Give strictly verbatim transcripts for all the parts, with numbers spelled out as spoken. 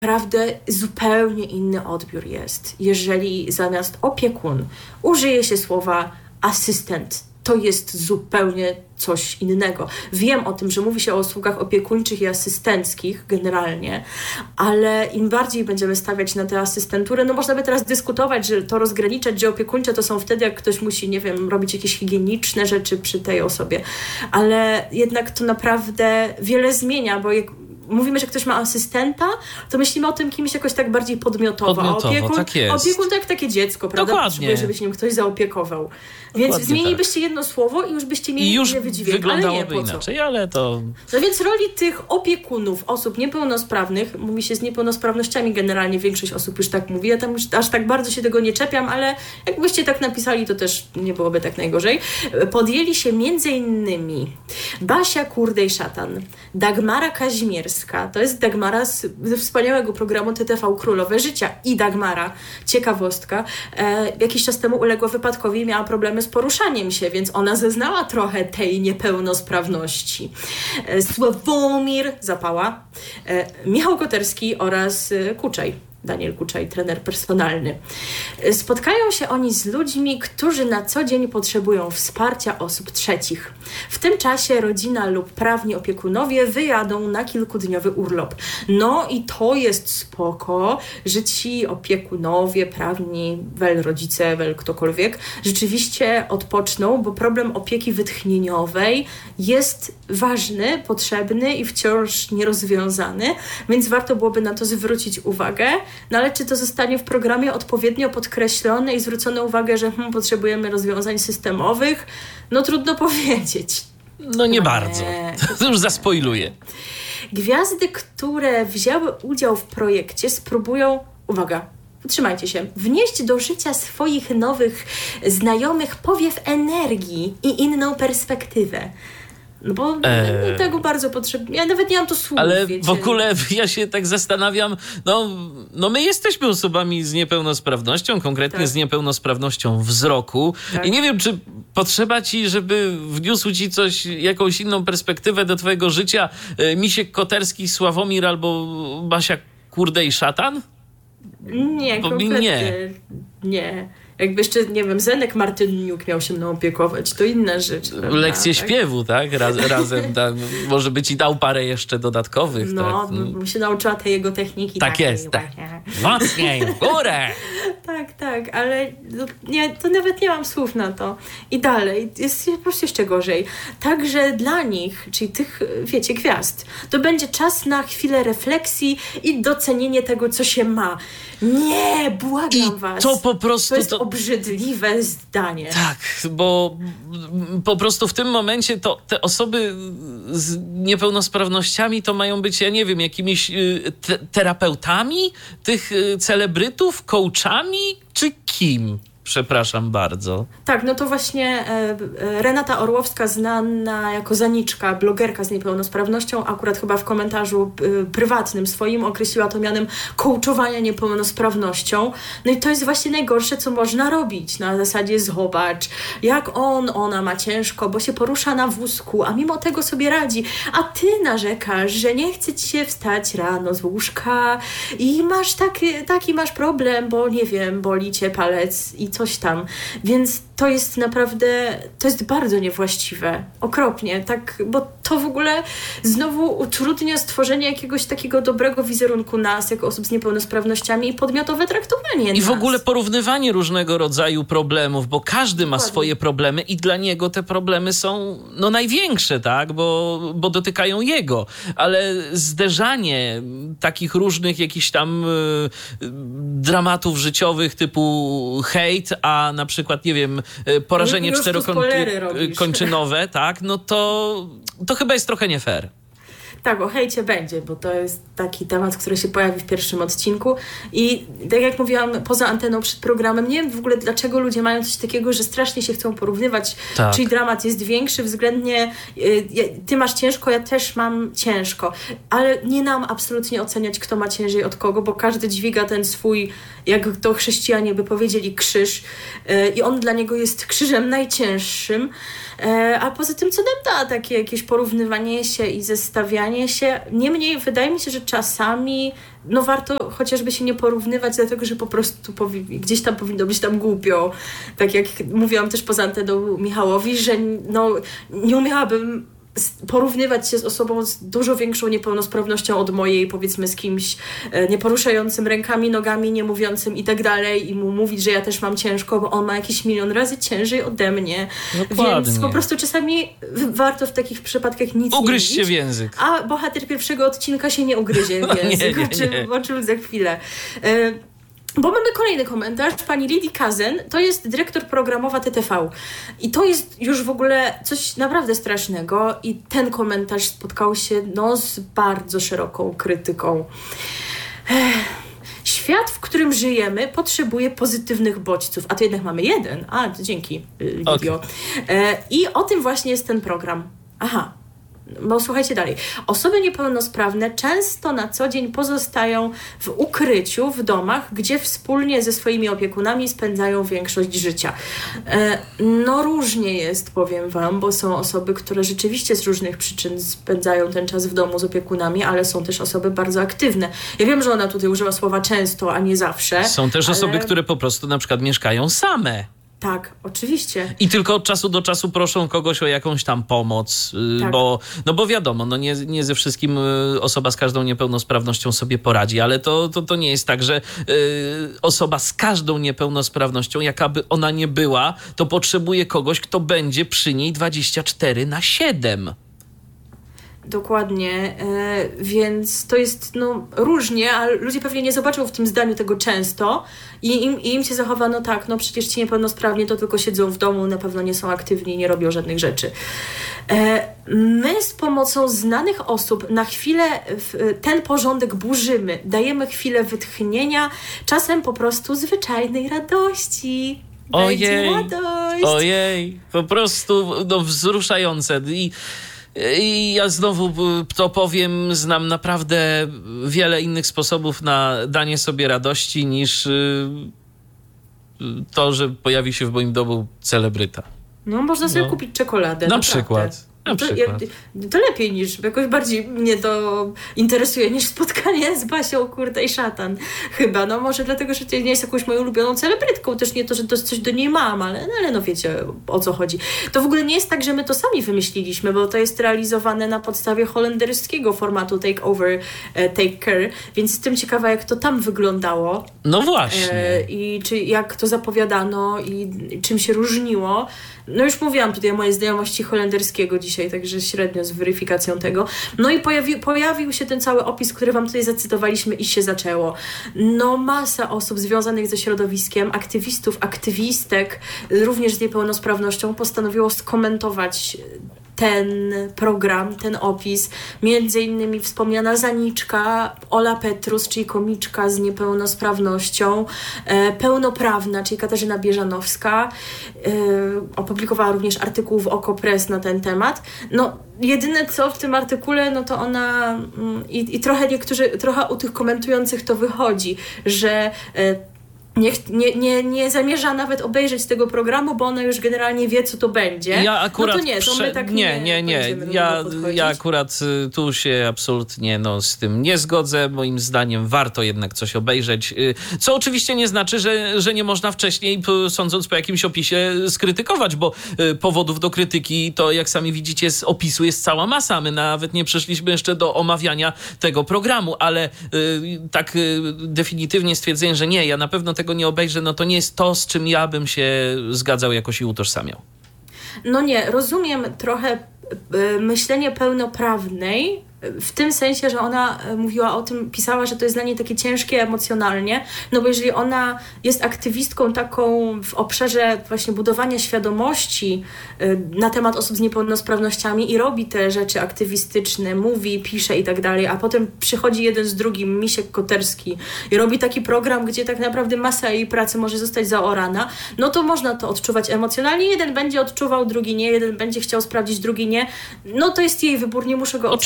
naprawdę zupełnie inny odbiór jest, jeżeli zamiast opiekun użyje się słowa asystent. To jest zupełnie coś innego. Wiem o tym, że mówi się o usługach opiekuńczych i asystenckich generalnie, ale im bardziej będziemy stawiać na tę asystenturę, no można by teraz dyskutować, że to rozgraniczać, że opiekuńcze to są wtedy, jak ktoś musi, nie wiem, robić jakieś higieniczne rzeczy przy tej osobie, ale jednak to naprawdę wiele zmienia, bo jak mówimy, że ktoś ma asystenta, to myślimy o tym kimś jakoś tak bardziej podmiotowo. Podmiotowo, a opiekun, tak jest. Opiekun to jak takie dziecko, prawda? Dokładnie. Potrzebuje, żeby się nim ktoś zaopiekował. Dokładnie więc zmienilibyście tak. jedno słowo i już byście mieli I już wydźwięk, wyglądałoby ale nie, po co? inaczej, ale to... No więc roli tych opiekunów, osób niepełnosprawnych, mówi się z niepełnosprawnościami generalnie, większość osób już tak mówi, ja tam już aż tak bardzo się tego nie czepiam, ale jakbyście tak napisali, to też nie byłoby tak najgorzej. Podjęli się między innymi Basia Kurdej-Szatan, Dagmara Kazimierska, to jest Dagmara z, ze wspaniałego programu T T V Królowe Życia i Dagmara, ciekawostka, e, jakiś czas temu uległa wypadkowi i miała problemy z poruszaniem się, więc ona zeznała trochę tej niepełnosprawności. E, Sławomir Zapała, e, Michał Koterski oraz e, Kuczej. Daniel Kuczaj, trener personalny. Spotkają się oni z ludźmi, którzy na co dzień potrzebują wsparcia osób trzecich. W tym czasie rodzina lub prawni opiekunowie wyjadą na kilkudniowy urlop. No i to jest spoko, że ci opiekunowie, prawni, wel rodzice, wel ktokolwiek, rzeczywiście odpoczną, bo problem opieki wytchnieniowej jest ważny, potrzebny i wciąż nierozwiązany, więc warto byłoby na to zwrócić uwagę. No ale czy to zostanie w programie odpowiednio podkreślone i zwrócone uwagę, że hmm, potrzebujemy rozwiązań systemowych? No trudno powiedzieć. No nie, nie bardzo. To już zaspoiluję. Gwiazdy, które wzięły udział w projekcie, spróbują, uwaga, trzymajcie się, wnieść do życia swoich nowych znajomych powiew energii i inną perspektywę. No bo eee. tego bardzo potrzebne. Ja nawet nie mam to słów. Ale wiecie. w ogóle ja się tak zastanawiam, no, no my jesteśmy osobami z niepełnosprawnością, konkretnie tak. z niepełnosprawnością wzroku. Tak. I nie wiem, czy potrzeba ci, żeby wniósł ci coś, jakąś inną perspektywę do twojego życia Misiek Koterski, Sławomir albo Basia Kurdej-Szatan? Nie, bo kompletnie nie. nie. Jakby jeszcze, nie wiem, Zenek Martyniuk miał się mną opiekować, to inna rzecz. Prawda? Lekcje tak? śpiewu, tak? Raz, razem, tak? Może by ci dał parę jeszcze dodatkowych. No, tak? bym się nauczyła tej jego techniki. Tak jest, tak. Mocniej, w górę! tak, tak, ale nie, to nawet nie mam słów na to. I dalej, jest po prostu jeszcze gorzej. Także dla nich, czyli tych, wiecie, gwiazd, to będzie czas na chwilę refleksji i docenienie tego, co się ma. Nie, błagam I was. to po prostu... To jest to... obrzydliwe zdanie. Tak, bo po prostu w tym momencie to te osoby z niepełnosprawnościami to mają być, ja nie wiem, jakimiś te- terapeutami tych celebrytów, coachami, czy kim? Przepraszam bardzo. Tak, no to właśnie e, Renata Orłowska, znana jako Zaniczka, blogerka z niepełnosprawnością, akurat chyba w komentarzu e, prywatnym swoim określiła to mianem coachowania niepełnosprawnością. No i to jest właśnie najgorsze, co można robić. Na zasadzie zobacz, jak on, ona ma ciężko, bo się porusza na wózku, a mimo tego sobie radzi. A ty narzekasz, że nie chce ci się wstać rano z łóżka i masz taki, taki masz problem, bo nie wiem, boli cię palec i coś tam. Więc to jest naprawdę, to jest bardzo niewłaściwe. Okropnie, tak, bo to w ogóle znowu utrudnia stworzenie jakiegoś takiego dobrego wizerunku nas, jako osób z niepełnosprawnościami i podmiotowe traktowanie I nas. w ogóle porównywanie różnego rodzaju problemów, bo każdy ma Dokładnie. swoje problemy i dla niego te problemy są no największe, tak, bo, bo dotykają jego, ale zderzanie takich różnych jakichś tam y, dramatów życiowych typu hejt, a na przykład, nie wiem, porażenie czterokończynowe, tak, no to, to chyba jest trochę nie fair. Tak, o hejcie będzie, bo to jest taki temat, który się pojawi w pierwszym odcinku i tak jak mówiłam poza anteną przed programem, nie wiem w ogóle dlaczego ludzie mają coś takiego, że strasznie się chcą porównywać, tak. Czyli dramat jest większy względnie y, ty masz ciężko, ja też mam ciężko, ale nie nam absolutnie oceniać, kto ma ciężej od kogo, bo każdy dźwiga ten swój, jak to chrześcijanie by powiedzieli, krzyż y, i on dla niego jest krzyżem najcięższym, y, a poza tym co nam da takie jakieś porównywanie się i zestawianie wypowiadanie się. Niemniej wydaje mi się, że czasami no warto chociażby się nie porównywać, dlatego że po prostu powi- gdzieś tam powinno być tam głupio. Tak jak mówiłam też poza anteną Michałowi, że no, nie umiałabym porównywać się z osobą z dużo większą niepełnosprawnością od mojej, powiedzmy z kimś nie poruszającym rękami, nogami, nie mówiącym i tak dalej i mu mówić, że ja też mam ciężko, bo on ma jakieś milion razy ciężej ode mnie. Dokładnie. Więc po prostu czasami warto w takich przypadkach nic Ugryźć nie się mówić, w język. a bohater pierwszego odcinka się nie ugryzie w język, nie, nie, o, czym, nie. o czym za chwilę. Y- Bo mamy kolejny komentarz, pani Lidii Kazen, to jest dyrektor programowa T T V i to jest już w ogóle coś naprawdę strasznego i ten komentarz spotkał się no, z bardzo szeroką krytyką. Ech. Świat, w którym żyjemy, potrzebuje pozytywnych bodźców, a to jednak mamy jeden. A, to dzięki, Lidio. Okay. E, I o tym właśnie jest ten program. Aha. Bo słuchajcie dalej. Osoby niepełnosprawne często na co dzień pozostają w ukryciu w domach, gdzie wspólnie ze swoimi opiekunami spędzają większość życia. E, no różnie jest, powiem wam, bo są osoby, które rzeczywiście z różnych przyczyn spędzają ten czas w domu z opiekunami, ale są też osoby bardzo aktywne. Ja wiem, że ona tutaj użyła słowa często, a nie zawsze. Są też ale... osoby, które po prostu na przykład mieszkają same. Tak, oczywiście. I tylko od czasu do czasu proszą kogoś o jakąś tam pomoc, tak. bo, no bo wiadomo, no nie, nie ze wszystkim osoba z każdą niepełnosprawnością sobie poradzi, ale to, to, to nie jest tak, że y, osoba z każdą niepełnosprawnością, jakaby ona nie była, to potrzebuje kogoś, kto będzie przy niej dwadzieścia cztery na siedem. Dokładnie, e, więc to jest no, różnie, ale ludzie pewnie nie zobaczą w tym zdaniu tego często i im, i im się zachowa, no tak, no przecież ci niepełnosprawni to tylko siedzą w domu, na pewno nie są aktywni, nie robią żadnych rzeczy. E, my z pomocą znanych osób na chwilę w, ten porządek burzymy, dajemy chwilę wytchnienia, czasem po prostu zwyczajnej radości. Ojej, radość. ojej, po prostu no, wzruszające i I ja znowu to powiem, znam naprawdę wiele innych sposobów na danie sobie radości niż to, że pojawi się w moim domu celebryta. No, można sobie no. kupić czekoladę. Na naprawdę. przykład. Na to, przykład. Ja, to lepiej niż, jakoś bardziej mnie to interesuje niż spotkanie z Basią, kurde i szatan. Chyba, no może dlatego, że nie jest jakąś moją ulubioną celebrytką, też nie to, że to coś do niej mam, ale, no, ale no wiecie o co chodzi. To w ogóle nie jest tak, że my to sami wymyśliliśmy, bo to jest realizowane na podstawie holenderskiego formatu Take Over, Take Care, więc jestem ciekawa, jak to tam wyglądało. No właśnie. E, I czy jak to zapowiadano i, i czym się różniło. No już mówiłam tutaj o mojej znajomości holenderskiego dzisiaj, także średnio z weryfikacją tego. No i pojawi, pojawił się ten cały opis, który wam tutaj zacytowaliśmy i się zaczęło. No masa osób związanych ze środowiskiem, aktywistów, aktywistek, również z niepełnosprawnością postanowiło skomentować ten program, ten opis. Między innymi wspomniana Zaniczka, Ola Petrus, czyli komiczka z niepełnosprawnością, e, pełnoprawna, czyli Katarzyna Bieżanowska. E, opublikowała również artykuł w Okopress na ten temat. No, jedyne co w tym artykule, no to ona mm, i, i trochę niektórzy, trochę u tych komentujących to wychodzi, że e, Nie, nie, nie, nie zamierza nawet obejrzeć tego programu, bo ona już generalnie wie, co to będzie. Ja akurat no to nie, to my tak nie, nie, nie. nie. Ja, ja akurat tu się absolutnie no, z tym nie zgodzę. Moim zdaniem warto jednak coś obejrzeć. Co oczywiście nie znaczy, że, że nie można wcześniej, sądząc po jakimś opisie, skrytykować, bo powodów do krytyki to, jak sami widzicie, z opisu jest cała masa. My nawet nie przeszliśmy jeszcze do omawiania tego programu, ale tak definitywnie stwierdzenie, że nie, ja na pewno tego nie obejrzę, no to nie jest to, z czym ja bym się zgadzał jakoś i utożsamiał. No nie, rozumiem trochę y, myślenie pełnoprawnej, w tym sensie, że ona mówiła o tym, pisała, że to jest dla niej takie ciężkie emocjonalnie, no bo jeżeli ona jest aktywistką taką w obszarze właśnie budowania świadomości na temat osób z niepełnosprawnościami i robi te rzeczy aktywistyczne, mówi, pisze i tak dalej, a potem przychodzi jeden z drugim, Misiek Koterski i robi taki program, gdzie tak naprawdę masa jej pracy może zostać zaorana, no to można to odczuwać emocjonalnie. Jeden będzie odczuwał, drugi nie, jeden będzie chciał sprawdzić, drugi nie. No to jest jej wybór, nie muszę go oceniać, ale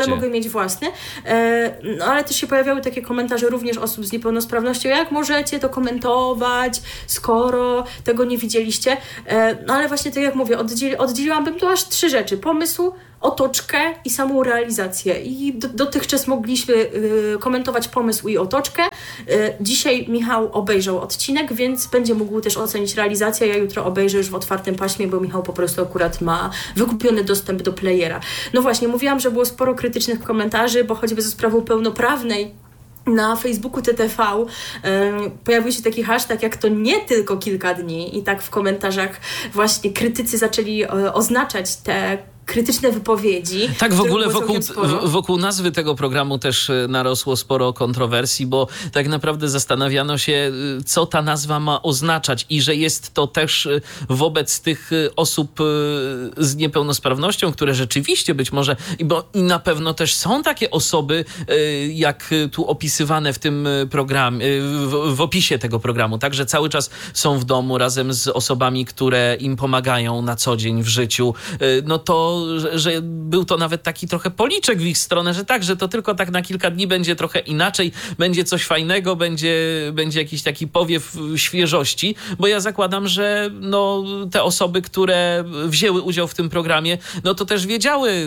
ale mogę mieć własny. E, no ale też się pojawiały takie komentarze również osób z niepełnosprawnością, jak możecie to komentować, skoro tego nie widzieliście. E, no ale właśnie tak jak mówię, oddzieli, oddzieliłabym tu aż trzy rzeczy. Pomysł, otoczkę i samą realizację. I do, dotychczas mogliśmy y, komentować pomysł i otoczkę. Y, dzisiaj Michał obejrzał odcinek, więc będzie mógł też ocenić realizację. Ja jutro obejrzę już w otwartym paśmie, bo Michał po prostu akurat ma wykupiony dostęp do playera. No właśnie, mówiłam, że było sporo krytycznych komentarzy, bo choćby ze sprawą pełnoprawnej na Facebooku T T V y, pojawił się taki hashtag, jak to nie tylko kilka dni, i tak w komentarzach właśnie krytycy zaczęli y, oznaczać te krytyczne wypowiedzi. Tak, w ogóle wokół, wokół nazwy tego programu też narosło sporo kontrowersji, bo tak naprawdę zastanawiano się, co ta nazwa ma oznaczać i że jest to też wobec tych osób z niepełnosprawnością, które rzeczywiście być może, bo i na pewno też są takie osoby, jak tu opisywane w tym programie, w, w opisie tego programu, tak, że cały czas są w domu razem z osobami, które im pomagają na co dzień w życiu. No to Że, że był to nawet taki trochę policzek w ich stronę, że tak, że to tylko tak na kilka dni będzie trochę inaczej, będzie coś fajnego, będzie, będzie jakiś taki powiew świeżości, bo ja zakładam, że no, te osoby, które wzięły udział w tym programie, no to też wiedziały,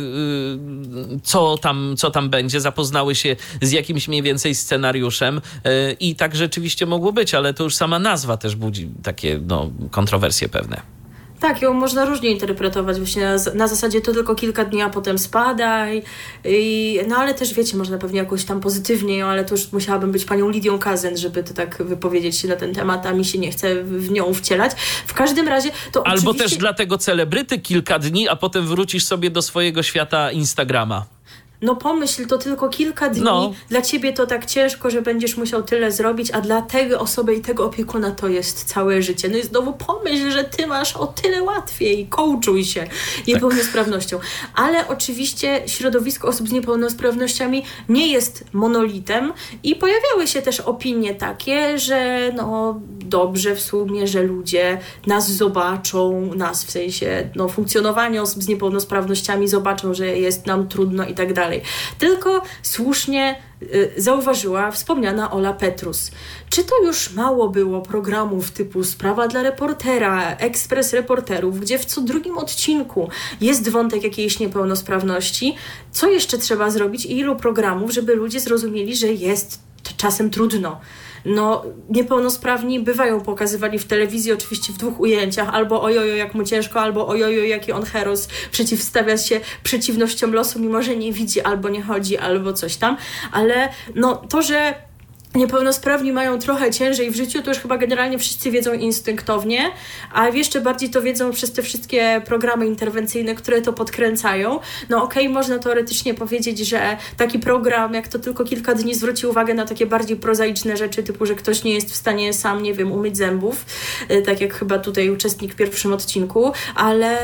co tam, co tam będzie, zapoznały się z jakimś mniej więcej scenariuszem i tak rzeczywiście mogło być, ale to już sama nazwa też budzi takie no, kontrowersje pewne. Tak, ją można różnie interpretować, właśnie na, na zasadzie to tylko kilka dni, a potem spadaj. I, no ale też wiecie, można pewnie jakoś tam pozytywnie, ale to już musiałabym być panią Lidią Kazen, żeby to tak wypowiedzieć się na ten temat, a mi się nie chce w nią wcielać. W każdym razie to Albo oczywiście... też dla tego celebryty kilka dni, a potem wrócisz sobie do swojego świata Instagrama. No pomyśl, to tylko kilka dni, no. Dla ciebie to tak ciężko, że będziesz musiał tyle zrobić, a dla tej osoby i tego opiekuna to jest całe życie. No i znowu pomyśl, że ty masz o tyle łatwiej, coachuj się niepełnosprawnością. Tak. Ale oczywiście środowisko osób z niepełnosprawnościami nie jest monolitem i pojawiały się też opinie takie, że no dobrze w sumie, że ludzie nas zobaczą, nas w sensie no, funkcjonowania osób z niepełnosprawnościami zobaczą, że jest nam trudno i tak dalej. Tylko słusznie y, zauważyła wspomniana Ola Petrus. Czy to już mało było programów typu Sprawa dla reportera, Ekspres Reporterów, gdzie w co drugim odcinku jest wątek jakiejś niepełnosprawności? Co jeszcze trzeba zrobić i ilu programów, żeby ludzie zrozumieli, że jest czasem trudno? No, niepełnosprawni bywają pokazywani w telewizji oczywiście w dwóch ujęciach, albo ojojo jak mu ciężko, albo ojojo jaki on heros, przeciwstawia się przeciwnościom losu, mimo że nie widzi, albo nie chodzi, albo coś tam, ale no to, że niepełnosprawni mają trochę ciężej w życiu, to już chyba generalnie wszyscy wiedzą instynktownie, a jeszcze bardziej to wiedzą przez te wszystkie programy interwencyjne, które to podkręcają. No okej, okay, można teoretycznie powiedzieć, że taki program, jak to tylko kilka dni, zwróci uwagę na takie bardziej prozaiczne rzeczy, typu, że ktoś nie jest w stanie sam, nie wiem, umyć zębów, tak jak chyba tutaj uczestnik w pierwszym odcinku, ale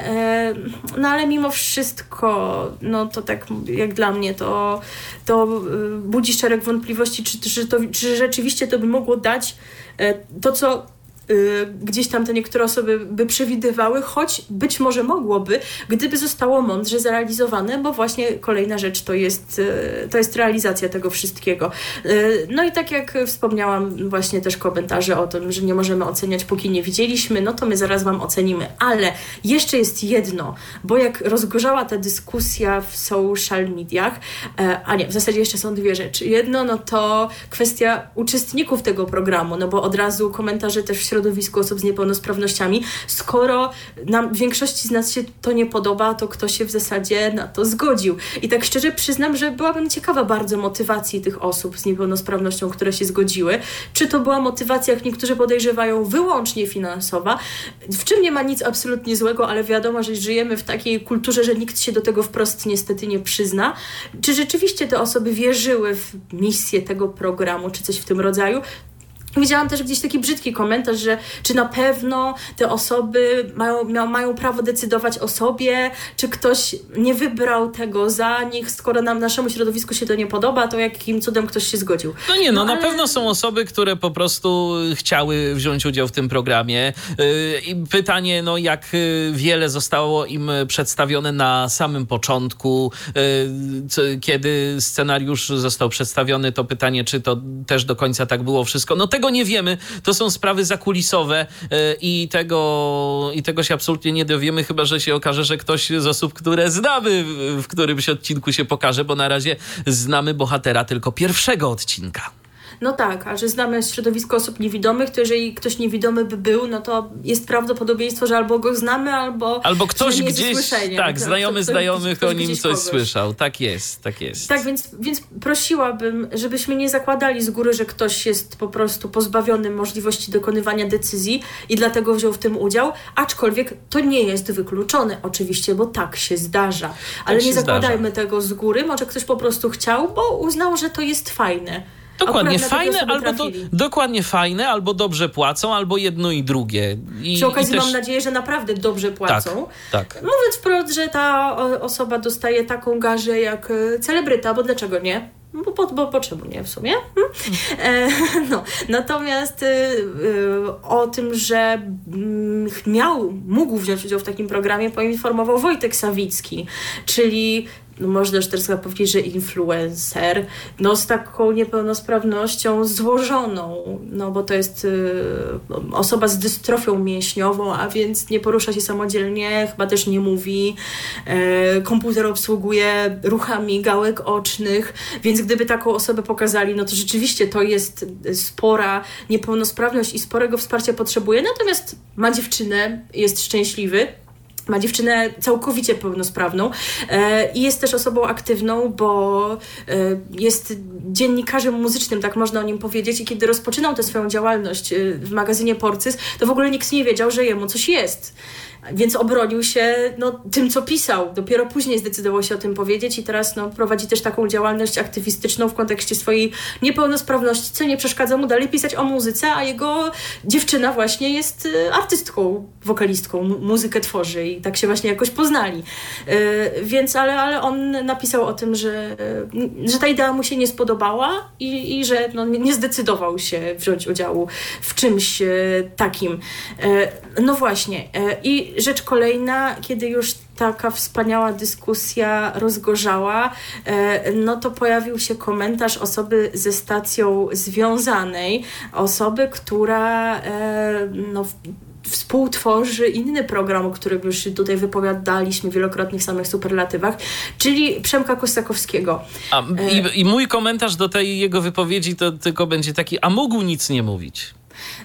no ale mimo wszystko, no to tak jak dla mnie, to, to budzi szereg wątpliwości, czy, czy Czy, to, czy rzeczywiście to by mogło dać to, co y, gdzieś tam te niektóre osoby by przewidywały, choć być może mogłoby, gdyby zostało mądrze zrealizowane, bo właśnie kolejna rzecz to jest, y, to jest realizacja tego wszystkiego. Y, no i tak jak wspomniałam, właśnie też komentarze o tym, że nie możemy oceniać, póki nie widzieliśmy, no to my zaraz wam ocenimy. Ale jeszcze jest jedno, bo jak rozgorzała ta dyskusja w social mediach, e, a nie, w zasadzie jeszcze są dwie rzeczy. Jedno, no to kwestia uczestników tego programu, no bo od razu komentarze też w środowisku osób z niepełnosprawnościami. Skoro nam większości z nas się to nie podoba, to kto się w zasadzie na to zgodził. I tak szczerze przyznam, że byłabym ciekawa bardzo motywacji tych osób z niepełnosprawnością, które się zgodziły. Czy to była motywacja, jak niektórzy podejrzewają, wyłącznie finansowa, w czym nie ma nic absolutnie złego, ale wiadomo, że żyjemy w takiej kulturze, że nikt się do tego wprost niestety nie przyzna. Czy rzeczywiście te osoby wierzyły w misję tego programu, czy coś w tym rodzaju? Widziałam też gdzieś taki brzydki komentarz, że czy na pewno te osoby mają, mają, mają prawo decydować o sobie, czy ktoś nie wybrał tego za nich, skoro nam, naszemu środowisku się to nie podoba, to jakim cudem ktoś się zgodził. No nie, no, no ale... na pewno są osoby, które po prostu chciały wziąć udział w tym programie. I pytanie, no jak wiele zostało im przedstawione na samym początku, kiedy scenariusz został przedstawiony, to pytanie, czy to też do końca tak było wszystko. No tego nie wiemy, to są sprawy zakulisowe i tego, i tego się absolutnie nie dowiemy, chyba że się okaże, że ktoś z osób, które znamy, w którymś odcinku się pokaże, bo na razie znamy bohatera tylko pierwszego odcinka. No tak, a że znamy środowisko osób niewidomych, to jeżeli ktoś niewidomy by był, no to jest prawdopodobieństwo, że albo go znamy, albo... Albo ktoś gdzieś, tak, znajomy ktoś, znajomych ktoś, o nim coś kogoś. słyszał. Tak jest, tak jest. Tak, więc, więc prosiłabym, żebyśmy nie zakładali z góry, że ktoś jest po prostu pozbawiony możliwości dokonywania decyzji i dlatego wziął w tym udział, aczkolwiek to nie jest wykluczone oczywiście, bo tak się zdarza. Ale tak nie zakładajmy zdarza. tego z góry, może ktoś po prostu chciał, bo uznał, że to jest fajne. Dokładnie, fajne albo to, dokładnie fajne, albo dobrze płacą, albo jedno i drugie. I, Przy okazji i też... mam nadzieję, że naprawdę dobrze płacą. Tak, tak. Mówiąc wprost, że ta osoba dostaje taką garzę jak celebryta, bo dlaczego nie? Bo, bo, bo, bo czemu nie w sumie? Hmm? E, no. Natomiast y, y, o tym, że y, miał, mógł wziąć udział w takim programie, poinformował Wojtek Sawicki, czyli no można już teraz powiedzieć, że influencer, no z taką niepełnosprawnością złożoną, no bo to jest y, osoba z dystrofią mięśniową, a więc nie porusza się samodzielnie, chyba też nie mówi, y, komputer obsługuje ruchami gałek ocznych, więc gdyby taką osobę pokazali, no to rzeczywiście to jest spora niepełnosprawność i sporego wsparcia potrzebuje, natomiast ma dziewczynę, jest szczęśliwy, ma dziewczynę całkowicie pełnosprawną e, i jest też osobą aktywną, bo e, jest dziennikarzem muzycznym, tak można o nim powiedzieć, i kiedy rozpoczynał tę swoją działalność e, w magazynie Porcys, to w ogóle nikt nie wiedział, że jemu coś jest. Więc obronił się no, tym, co pisał. Dopiero później zdecydował się o tym powiedzieć i teraz no, prowadzi też taką działalność aktywistyczną w kontekście swojej niepełnosprawności, co nie przeszkadza mu dalej pisać o muzyce, a jego dziewczyna właśnie jest artystką, wokalistką, mu- muzykę tworzy i tak się właśnie jakoś poznali. Yy, więc, ale, ale on napisał o tym, że, yy, że ta idea mu się nie spodobała i, i że no, nie zdecydował się wziąć udziału w czymś yy, takim. Yy, no właśnie. Yy, I rzecz kolejna, kiedy już taka wspaniała dyskusja rozgorzała, no to pojawił się komentarz osoby ze stacją związanej, osoby, która no, współtworzy inny program, o którym już tutaj wypowiadaliśmy wielokrotnie w samych superlatywach, czyli Przemka Kosakowskiego. A, i, I mój komentarz do tej jego wypowiedzi to tylko będzie taki, a mógł nic nie mówić.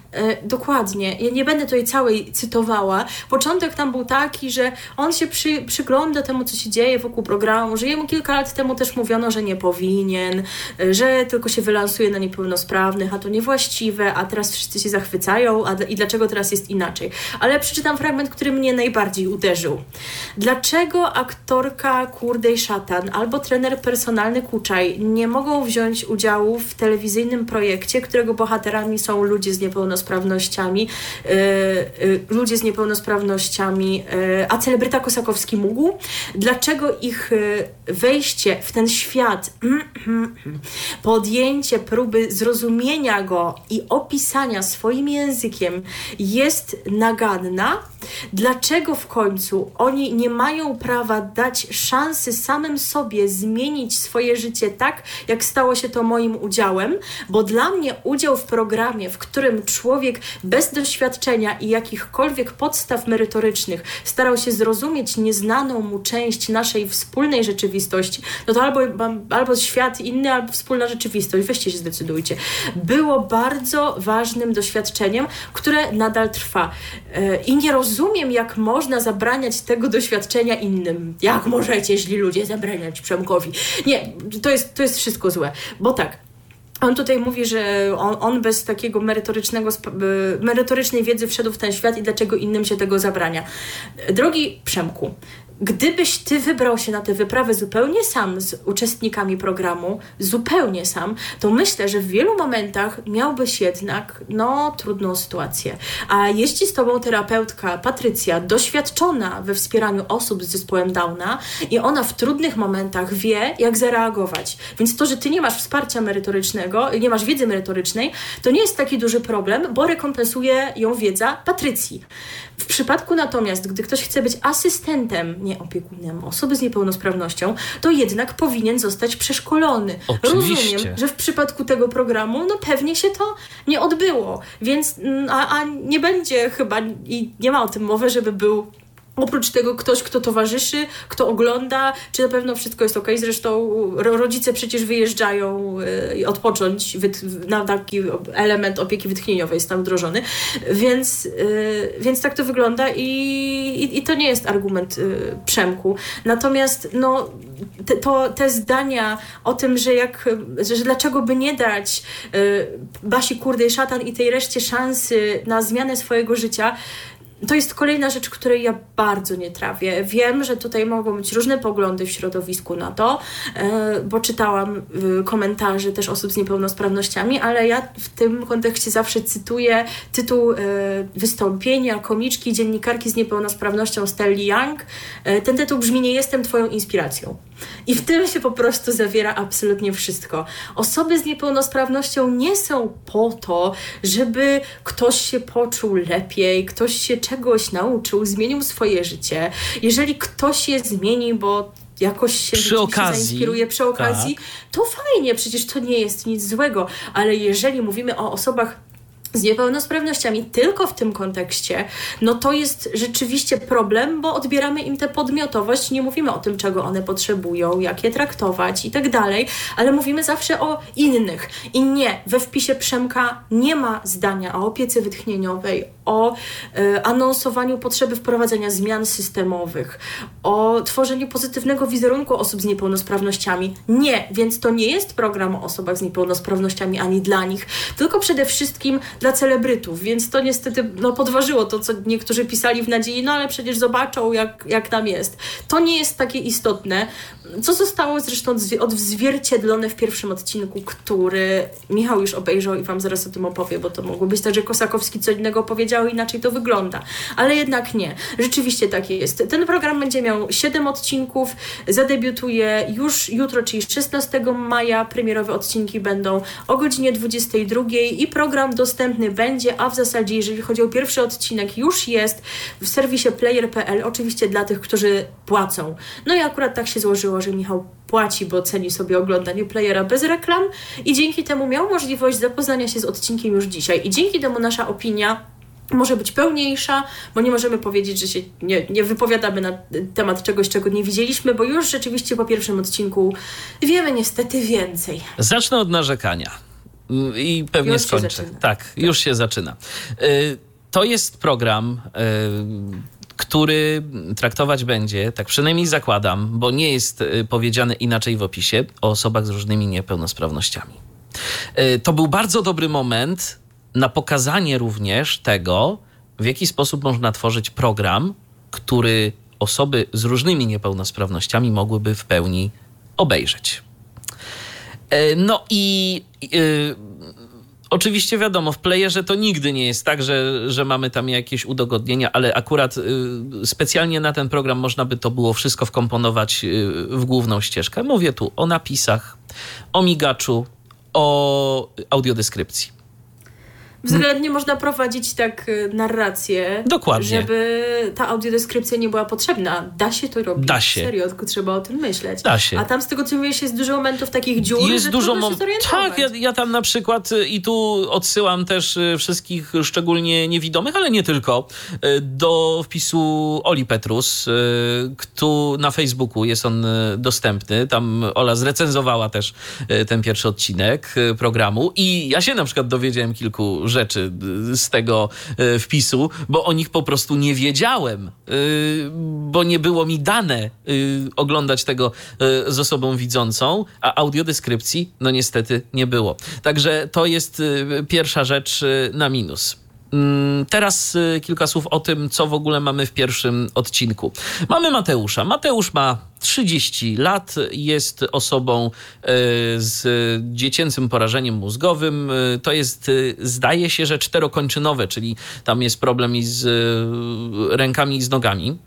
Dokładnie. Ja nie będę tutaj całej cytowała. Początek tam był taki, że on się przy, przygląda temu, co się dzieje wokół programu, że jemu kilka lat temu też mówiono, że nie powinien, że tylko się wylansuje na niepełnosprawnych, a to niewłaściwe, a teraz wszyscy się zachwycają, a i dlaczego teraz jest inaczej. Ale przeczytam fragment, który mnie najbardziej uderzył. Dlaczego aktorka Kurdej Szatan albo trener personalny Kuczaj nie mogą wziąć udziału w telewizyjnym projekcie, którego bohaterami są ludzie z niepełnosprawnościami, yy, yy, ludzie z niepełnosprawnościami, yy, a celebryta Kosakowski mógł? Dlaczego ich yy, wejście w ten świat, mm, mm, podjęcie próby zrozumienia go i opisania swoim językiem jest naganna? Dlaczego w końcu oni nie mają prawa dać szansy samym sobie zmienić swoje życie tak, jak stało się to moim udziałem? Bo dla mnie udział w programie, w którym człowiek bez doświadczenia i jakichkolwiek podstaw merytorycznych starał się zrozumieć nieznaną mu część naszej wspólnej rzeczywistości, no to albo, albo świat inny, albo wspólna rzeczywistość. Weźcie się zdecydujcie. Było bardzo ważnym doświadczeniem, które nadal trwa. I nie rozumiem, jak można zabraniać tego doświadczenia innym. Jak możecie źli ludzie zabraniać Przemkowi? Nie, to jest, to jest wszystko złe. Bo tak, on tutaj mówi, że on, on bez takiego merytorycznego, merytorycznej wiedzy wszedł w ten świat i dlaczego innym się tego zabrania. Drogi Przemku, gdybyś ty wybrał się na tę wyprawę zupełnie sam z uczestnikami programu, zupełnie sam, to myślę, że w wielu momentach miałbyś jednak, no, trudną sytuację. A jeździ z tobą terapeutka Patrycja, doświadczona we wspieraniu osób z zespołem Downa i ona w trudnych momentach wie, jak zareagować. Więc to, że ty nie masz wsparcia merytorycznego, nie masz wiedzy merytorycznej, to nie jest taki duży problem, bo rekompensuje ją wiedza Patrycji. W przypadku natomiast, gdy ktoś chce być asystentem, nie opiekunem osoby z niepełnosprawnością, to jednak powinien zostać przeszkolony. Oczywiście. Rozumiem, że w przypadku tego programu, no pewnie się to nie odbyło, więc a, a nie będzie chyba i nie ma o tym mowy, żeby był oprócz tego ktoś, kto towarzyszy, kto ogląda, czy na pewno wszystko jest okej. Zresztą rodzice przecież wyjeżdżają y, odpocząć wyt- na taki element opieki wytchnieniowej jest tam wdrożony. Więc, y, więc tak to wygląda i, i, i to nie jest argument y, Przemku. Natomiast no, te, to, te zdania o tym, że, jak, że, że dlaczego by nie dać y, Basi Kurdej Szatan i tej reszcie szansy na zmianę swojego życia, to jest kolejna rzecz, której ja bardzo nie trawię. Wiem, że tutaj mogą być różne poglądy w środowisku na to, bo czytałam komentarze też osób z niepełnosprawnościami, ale ja w tym kontekście zawsze cytuję tytuł wystąpienia komiczki, dziennikarki z niepełnosprawnością Stelli Young. Ten tytuł brzmi: nie jestem twoją inspiracją. I w tym się po prostu zawiera absolutnie wszystko. Osoby z niepełnosprawnością nie są po to, żeby ktoś się poczuł lepiej, ktoś się czegoś nauczył, zmienił swoje życie. Jeżeli ktoś je zmieni, bo jakoś się przy okazji, zainspiruje przy okazji, tak, to fajnie, przecież to nie jest nic złego. Ale jeżeli mówimy o osobach z niepełnosprawnościami tylko w tym kontekście, no to jest rzeczywiście problem, bo odbieramy im tę podmiotowość, nie mówimy o tym, czego one potrzebują, jak je traktować i tak dalej, ale mówimy zawsze o innych. I nie, we wpisie Przemka nie ma zdania o opiece wytchnieniowej, o y, anonsowaniu potrzeby wprowadzenia zmian systemowych, o tworzeniu pozytywnego wizerunku osób z niepełnosprawnościami. Nie, więc to nie jest program o osobach z niepełnosprawnościami ani dla nich, tylko przede wszystkim dla celebrytów, więc to niestety no, podważyło to, co niektórzy pisali w nadziei, no ale przecież zobaczą, jak, jak tam jest. To nie jest takie istotne, co zostało zresztą odzwierciedlone w pierwszym odcinku, który Michał już obejrzał i wam zaraz o tym opowie, bo to mogło być tak, że Kosakowski co innego powiedział, inaczej to wygląda. Ale jednak nie. Rzeczywiście takie jest. Ten program będzie miał siedem odcinków, zadebiutuje już jutro, czyli szesnastego maja. Premierowe odcinki będą o godzinie dwudziestej drugiej i program dostępny będzie, a w zasadzie jeżeli chodzi o pierwszy odcinek, już jest w serwisie player kropka p l, oczywiście dla tych, którzy płacą. No i akurat tak się złożyło, że Michał płaci, bo ceni sobie oglądanie playera bez reklam i dzięki temu miał możliwość zapoznania się z odcinkiem już dzisiaj. I dzięki temu nasza opinia może być pełniejsza, bo nie możemy powiedzieć, że się nie, nie wypowiadamy na temat czegoś, czego nie widzieliśmy, bo już rzeczywiście po pierwszym odcinku wiemy niestety więcej. Zacznę od narzekania i pewnie już skończę. Tak, tak, już się zaczyna. To jest program, który traktować będzie, tak przynajmniej zakładam, bo nie jest powiedziane inaczej w opisie, o osobach z różnymi niepełnosprawnościami. To był bardzo dobry moment na pokazanie również tego, w jaki sposób można tworzyć program, który osoby z różnymi niepełnosprawnościami mogłyby w pełni obejrzeć. No i yy, oczywiście wiadomo, w playerze to nigdy nie jest tak, że, że mamy tam jakieś udogodnienia, ale akurat yy, specjalnie na ten program można by to było wszystko wkomponować yy, w główną ścieżkę. Mówię tu o napisach, o migaczu, o audiodeskrypcji. Względnie można prowadzić tak narrację, dokładnie, żeby ta audiodeskrypcja nie była potrzebna. Da się to robić. Da się. Serio, tylko trzeba o tym myśleć. Da się. A tam z tego, co mówisz, jest dużo momentów takich dziur, jest że dużo trudno mom- się zorientować. Tak, ja, ja tam na przykład i tu odsyłam też wszystkich szczególnie niewidomych, ale nie tylko, do wpisu Oli Petrus, który na Facebooku jest on dostępny. Tam Ola zrecenzowała też ten pierwszy odcinek programu i ja się na przykład dowiedziałem kilku rzeczy z tego wpisu, bo o nich po prostu nie wiedziałem, bo nie było mi dane oglądać tego z osobą widzącą, a audiodeskrypcji no niestety nie było. Także to jest pierwsza rzecz na minus. Teraz kilka słów o tym, co w ogóle mamy w pierwszym odcinku. Mamy Mateusza. Mateusz ma trzydzieści lat, jest osobą z dziecięcym porażeniem mózgowym. To jest, zdaje się, że czterokończynowe, czyli tam jest problem i z rękami i z nogami.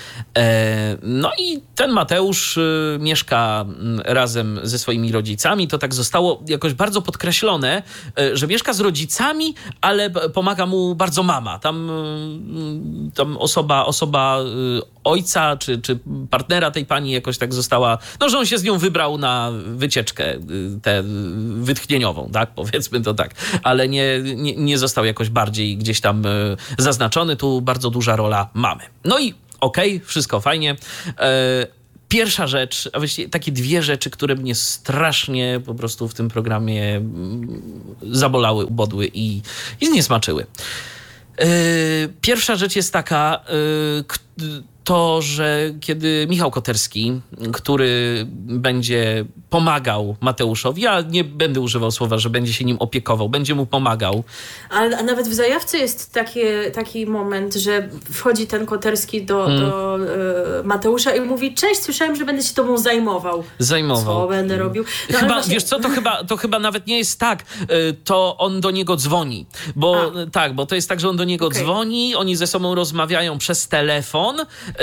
No i ten Mateusz mieszka razem ze swoimi rodzicami. To tak zostało jakoś bardzo podkreślone, że mieszka z rodzicami, ale pomaga mu bardzo mama. Tam, tam osoba, osoba ojca czy, czy partnera tej pani jakoś tak została, no że on się z nią wybrał na wycieczkę tę wytchnieniową, tak? Powiedzmy to tak. Ale nie, nie, nie został jakoś bardziej gdzieś tam zaznaczony. Tu bardzo duża rola mamy. No i okej, okay, wszystko fajnie. E, pierwsza rzecz, a właściwie takie dwie rzeczy, które mnie strasznie po prostu w tym programie zabolały, ubodły i, i zniesmaczyły. E, pierwsza rzecz jest taka, e, k- to, że kiedy Michał Koterski, który będzie pomagał Mateuszowi, ja nie będę używał słowa, że będzie się nim opiekował, będzie mu pomagał. Ale a nawet w zajawce jest taki, taki moment, że wchodzi ten Koterski do, hmm. do y, Mateusza i mówi: cześć, słyszałem, że będę się tobą zajmował. Zajmował. Co będę robił? No, chyba, właśnie... Wiesz co, to chyba, to chyba nawet nie jest tak, y, to on do niego dzwoni. Bo a. tak, bo to jest tak, że on do niego okay. dzwoni, oni ze sobą rozmawiają przez telefon,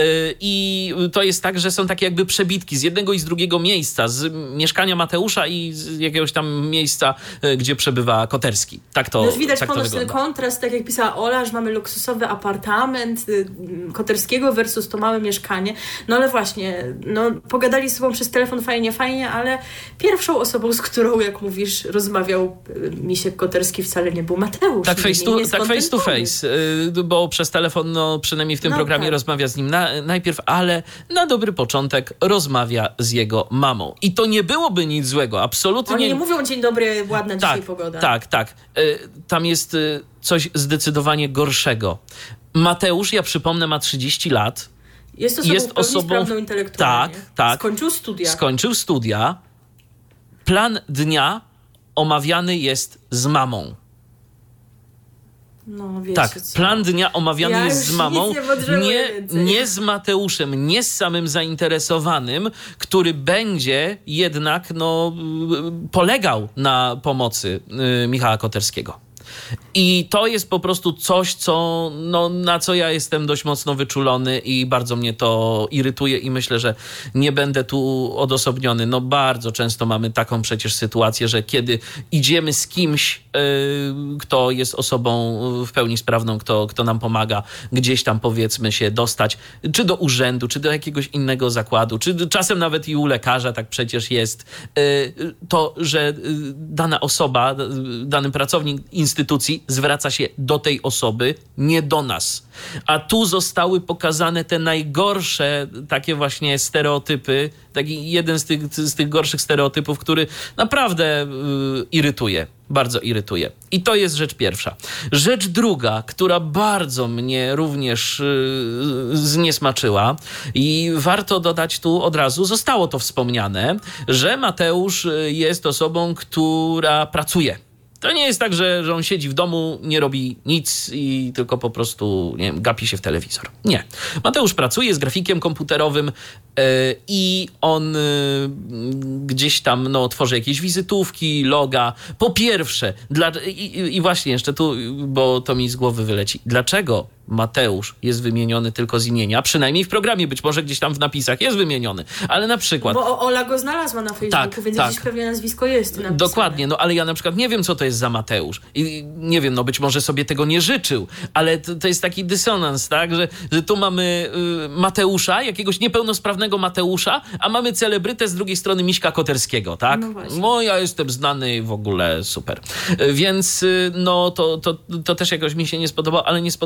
i to jest tak, że są takie jakby przebitki z jednego i z drugiego miejsca, z mieszkania Mateusza i z jakiegoś tam miejsca, gdzie przebywa Koterski. Tak to, no już widać tak to ponowny kontrast, tak jak pisała Ola, że mamy luksusowy apartament Koterskiego versus to małe mieszkanie. No ale właśnie, no pogadali z sobą przez telefon fajnie, fajnie, ale pierwszą osobą, z którą, jak mówisz, rozmawiał Misiek Koterski, wcale nie był Mateusz. Tak face to, tak face, to face, bo przez telefon, no przynajmniej w tym no, programie tak. rozmawia z nim na, najpierw, ale na dobry początek rozmawia z jego mamą. I to nie byłoby nic złego, absolutnie. Oni nie mówią: dzień dobry, ładna tak, dzisiaj pogoda. Tak, tak. Tam jest coś zdecydowanie gorszego. Mateusz, ja przypomnę, ma trzydzieści lat. Jest osobą, jest osobą sprawną intelektualnie. Tak, tak. Skończył studia. Skończył studia. Plan dnia omawiany jest z mamą. No, wiecie tak, co? plan dnia omawiany ja jest z mamą, nie, nie, nie z Mateuszem, nie z samym zainteresowanym, który będzie jednak no, polegał na pomocy y, Michała Koterskiego. I to jest po prostu coś, co, no, na co ja jestem dość mocno wyczulony i bardzo mnie to irytuje i myślę, że nie będę tu odosobniony. No bardzo często mamy taką przecież sytuację, że kiedy idziemy z kimś, yy, kto jest osobą w pełni sprawną, kto, kto nam pomaga gdzieś tam powiedzmy się dostać, czy do urzędu, czy do jakiegoś innego zakładu, czy czasem nawet i u lekarza, tak przecież jest, yy, to, że dana osoba, dany pracownik instytucji zwraca się do tej osoby, nie do nas. A tu zostały pokazane te najgorsze takie właśnie stereotypy, taki jeden z tych, z tych gorszych stereotypów, który naprawdę yy, irytuje. Bardzo irytuje. I to jest rzecz pierwsza. Rzecz druga, która bardzo mnie również yy, zniesmaczyła i warto dodać tu od razu, zostało to wspomniane, że Mateusz jest osobą, która pracuje. To nie jest tak, że, że on siedzi w domu, nie robi nic i tylko po prostu, nie wiem, gapi się w telewizor. Nie. Mateusz pracuje, jest grafikiem komputerowym yy, i on yy, gdzieś tam no, tworzy jakieś wizytówki, loga. Po pierwsze, dla, i, i właśnie jeszcze tu, bo to mi z głowy wyleci. Dlaczego Mateusz jest wymieniony tylko z imienia? Przynajmniej w programie, być może gdzieś tam w napisach jest wymieniony. Ale na przykład... Bo Ola go znalazła na Facebooku, tak, więc tak. gdzieś pewnie nazwisko jest napisane. Dokładnie, no ale ja na przykład nie wiem, co to jest za Mateusz. I nie wiem, no być może sobie tego nie życzył, ale to, to jest taki dysonans, tak? Że, że tu mamy y, Mateusza, jakiegoś niepełnosprawnego Mateusza, a mamy celebrytę z drugiej strony Miśka Koterskiego, tak? No właśnie. No ja jestem znany i w ogóle super. Y, więc y, no to, to, to też jakoś mi się nie spodobało, ale nie spodobało mi się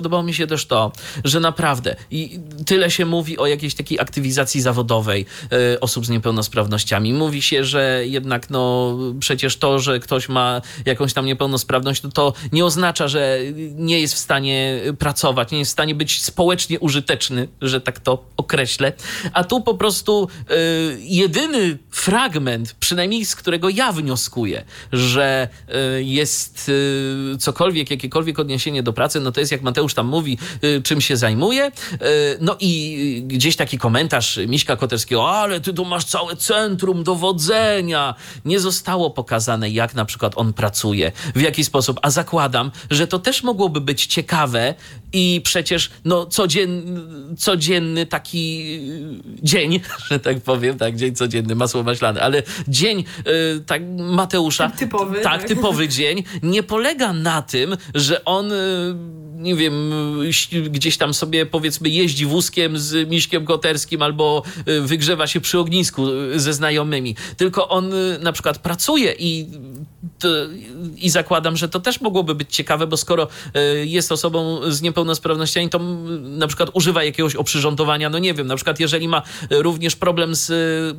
się też to, że naprawdę i tyle się mówi o jakiejś takiej aktywizacji zawodowej y, osób z niepełnosprawnościami. Mówi się, że jednak no przecież to, że ktoś ma jakąś tam niepełnosprawność, to, to nie oznacza, że nie jest w stanie pracować, nie jest w stanie być społecznie użyteczny, że tak to określę. A tu po prostu y, jedyny fragment, przynajmniej z którego ja wnioskuję, że y, jest y, cokolwiek, jakiekolwiek odniesienie do pracy, no to jest jak Mateusz tam mówi, y, czym się zajmuje. Y, no i gdzieś taki komentarz Miśka Koterskiego, ale ty tu masz całe centrum dowodzenia. Nie zostało pokazane, jak na przykład on pracuje, w jaki sposób. A zakładam, że to też mogłoby być ciekawe i przecież no codzien, codzienny taki dzień, że tak powiem, tak, dzień codzienny, masło maślane, ale dzień y, tak Mateusza, typowy, tak, tak, typowy dzień, nie polega na tym, że on y, nie wiem, gdzieś tam sobie powiedzmy jeździ wózkiem z Miśkiem Koterskim albo wygrzewa się przy ognisku ze znajomymi, tylko on na przykład pracuje i, to, i zakładam, że to też mogłoby być ciekawe, bo skoro jest osobą z niepełnosprawnościami, to na przykład używa jakiegoś oprzyrządowania, no nie wiem, na przykład jeżeli ma również problem z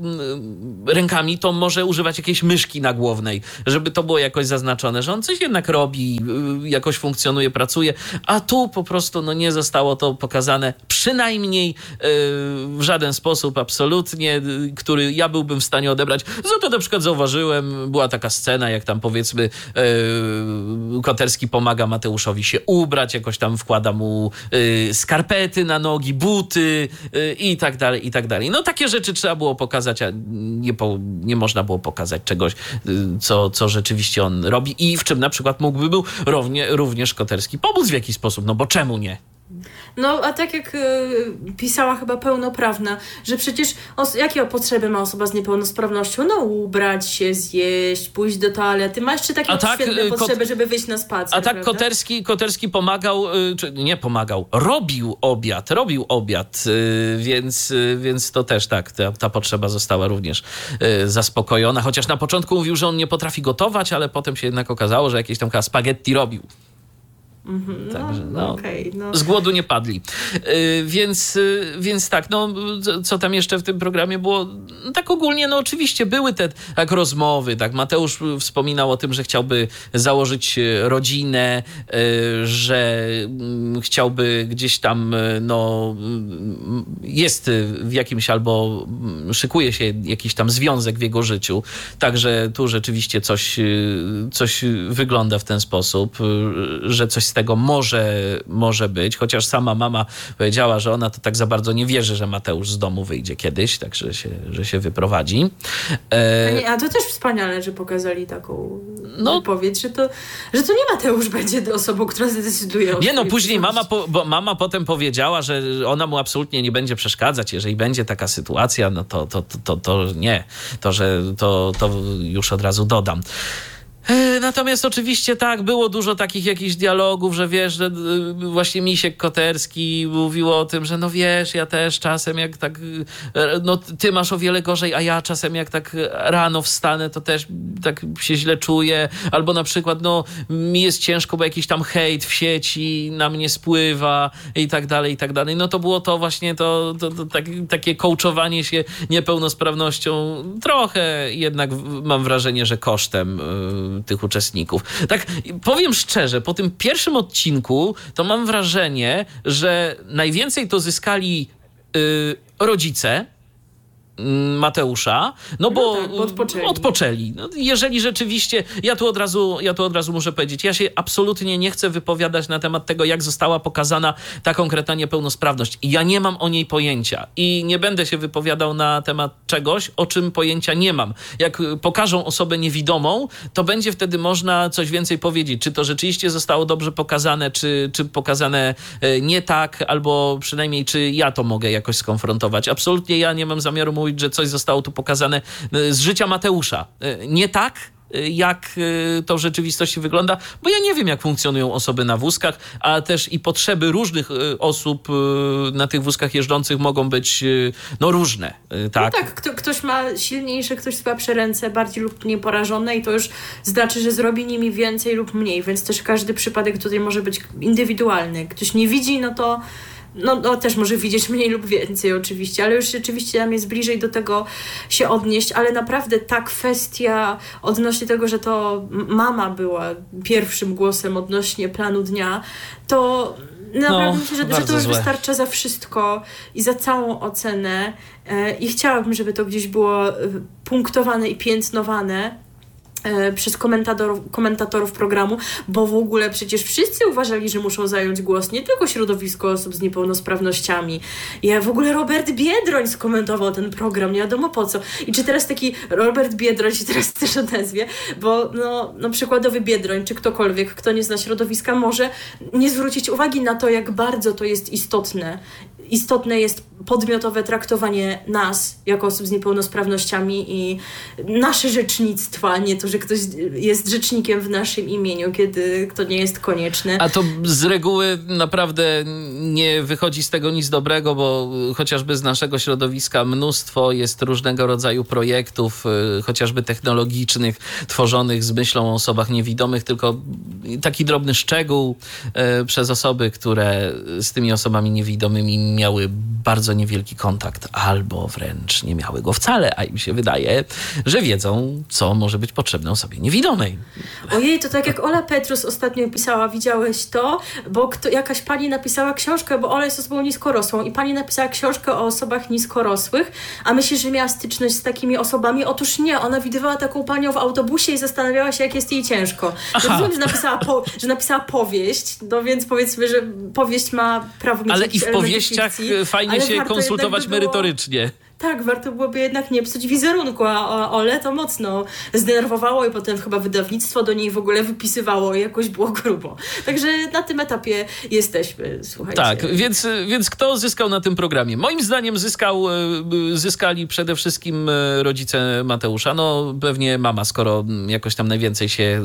rękami, to może używać jakiejś myszki nagłównej, żeby to było jakoś zaznaczone, że on coś jednak robi, jakoś funkcjonuje, pracuje, a tu po prostu no, nie zostało to pokazane, przynajmniej yy, w żaden sposób absolutnie, yy, który ja byłbym w stanie odebrać. Za to na przykład zauważyłem, była taka scena, jak tam powiedzmy yy, Koterski pomaga Mateuszowi się ubrać, jakoś tam wkłada mu yy, skarpety na nogi, buty yy, i tak dalej, i tak dalej. No takie rzeczy trzeba było pokazać, a nie, po, nie można było pokazać czegoś, yy, co, co rzeczywiście on robi i w czym na przykład mógłby był równie, również Koterski pomóc w jakiś sposób, no bo czemu nie? No, a tak jak y, pisała chyba Pełnoprawna, że przecież os- jakie potrzeby ma osoba z niepełnosprawnością? No ubrać się, zjeść, pójść do toalety. Ma jeszcze takie tak, świetne y, potrzeby, kot- żeby wyjść na spacer. A tak Koterski, Koterski pomagał, y, czy nie pomagał, robił obiad, robił obiad, y, więc, y, więc to też tak, ta, ta potrzeba została również y, zaspokojona. Chociaż na początku mówił, że on nie potrafi gotować, ale potem się jednak okazało, że jakieś tam chyba spaghetti robił. Mm-hmm, Także, no, no, okay, no. z głodu nie padli. Yy, więc, yy, więc tak, no, co tam jeszcze w tym programie było? No, tak ogólnie, no oczywiście były te tak rozmowy, tak, Mateusz wspominał o tym, że chciałby założyć rodzinę, yy, że yy, chciałby gdzieś tam, yy, no, yy, jest w jakimś albo szykuje się jakiś tam związek w jego życiu, także tu rzeczywiście coś, yy, coś wygląda w ten sposób, yy, że coś z tego może, może być, chociaż sama mama powiedziała, że ona to tak za bardzo nie wierzy, że Mateusz z domu wyjdzie kiedyś, także się, że się wyprowadzi. E... A, nie, a to też wspaniale, że pokazali taką no, wypowiedź, że to, że to nie Mateusz będzie osobą, która zdecyduje o Nie no, później mama, po, bo mama potem powiedziała, że ona mu absolutnie nie będzie przeszkadzać, jeżeli będzie taka sytuacja, no to, to, to, to, to nie, to, że to, to już od razu dodam. Natomiast oczywiście tak, było dużo takich jakichś dialogów, że wiesz, że właśnie Misiek Koterski mówił o tym, że no wiesz, ja też czasem jak tak, no ty masz o wiele gorzej, a ja czasem jak tak rano wstanę, to też tak się źle czuję, albo na przykład no mi jest ciężko, bo jakiś tam hejt w sieci na mnie spływa i tak dalej, i tak dalej. No to było to właśnie to, to, to tak, takie coachowanie się niepełnosprawnością, trochę jednak mam wrażenie, że kosztem tych uczestników. Tak, powiem szczerze, po tym pierwszym odcinku to mam wrażenie, że najwięcej to zyskali yy, rodzice Mateusza, no bo, no tak, bo odpoczęli. odpoczęli. No, jeżeli rzeczywiście, ja tu od razu, ja tu od razu muszę powiedzieć, ja się absolutnie nie chcę wypowiadać na temat tego, jak została pokazana ta konkretna niepełnosprawność. Ja nie mam o niej pojęcia i nie będę się wypowiadał na temat czegoś, o czym pojęcia nie mam. Jak pokażą osobę niewidomą, to będzie wtedy można coś więcej powiedzieć. Czy to rzeczywiście zostało dobrze pokazane, czy, czy pokazane nie tak, albo przynajmniej czy ja to mogę jakoś skonfrontować. Absolutnie ja nie mam zamiaru mówić, że coś zostało tu pokazane z życia Mateusza. Nie tak, jak to w rzeczywistości wygląda, bo ja nie wiem, jak funkcjonują osoby na wózkach, a też i potrzeby różnych osób na tych wózkach jeżdżących mogą być no różne. Tak, no tak kto, ktoś ma silniejsze, ktoś słabsze ręce, bardziej lub mniej porażone i to już znaczy, że zrobi nimi więcej lub mniej, więc też każdy przypadek tutaj może być indywidualny. Jak ktoś nie widzi, no to No, no też może widzieć mniej lub więcej oczywiście, ale już rzeczywiście nam jest bliżej do tego się odnieść, ale naprawdę ta kwestia odnośnie tego, że to mama była pierwszym głosem odnośnie planu dnia, to naprawdę no, myślę, że, że to już złe. Wystarcza za wszystko i za całą ocenę i chciałabym, żeby to gdzieś było punktowane i piętnowane przez komentatorów, komentatorów programu, bo w ogóle przecież wszyscy uważali, że muszą zająć głos, nie tylko środowisko osób z niepełnosprawnościami. Ja w ogóle Robert Biedroń skomentował ten program, nie wiadomo po co. I czy teraz taki Robert Biedroń się teraz też odezwie, bo no, no przykładowy Biedroń, czy ktokolwiek, kto nie zna środowiska, może nie zwrócić uwagi na to, jak bardzo to jest istotne. Istotne jest podmiotowe traktowanie nas jako osób z niepełnosprawnościami i nasze rzecznictwo, a nie to, że ktoś jest rzecznikiem w naszym imieniu, kiedy to nie jest konieczne. A to z reguły naprawdę nie wychodzi z tego nic dobrego, bo chociażby z naszego środowiska mnóstwo jest różnego rodzaju projektów, chociażby technologicznych, tworzonych z myślą o osobach niewidomych, tylko taki drobny szczegół przez osoby, które z tymi osobami niewidomymi miały bardzo niewielki kontakt, albo wręcz nie miały go wcale, a im się wydaje, że wiedzą, co może być potrzebne osobie niewidomej. Ojej, to tak jak Ola Petrus ostatnio pisała, widziałeś to? Bo kto, jakaś pani napisała książkę, bo Ola jest osobą niskorosłą i pani napisała książkę o osobach niskorosłych, a myślisz, że miała styczność z takimi osobami? Otóż nie, ona widywała taką panią w autobusie i zastanawiała się, jak jest jej ciężko. Rozumiem, że napisała, po, że napisała powieść, no więc powiedzmy, że powieść ma prawo mieć ale i w powieściach fikcji, fajnie się konsultować by było... merytorycznie. Tak, warto byłoby jednak nie psuć wizerunku, a Ole to mocno zdenerwowało i potem chyba wydawnictwo do niej w ogóle wypisywało i jakoś było grubo. Także na tym etapie jesteśmy, słuchajcie. Tak, więc, więc kto zyskał na tym programie? Moim zdaniem zyskał, zyskali przede wszystkim rodzice Mateusza. No pewnie mama, skoro jakoś tam najwięcej się,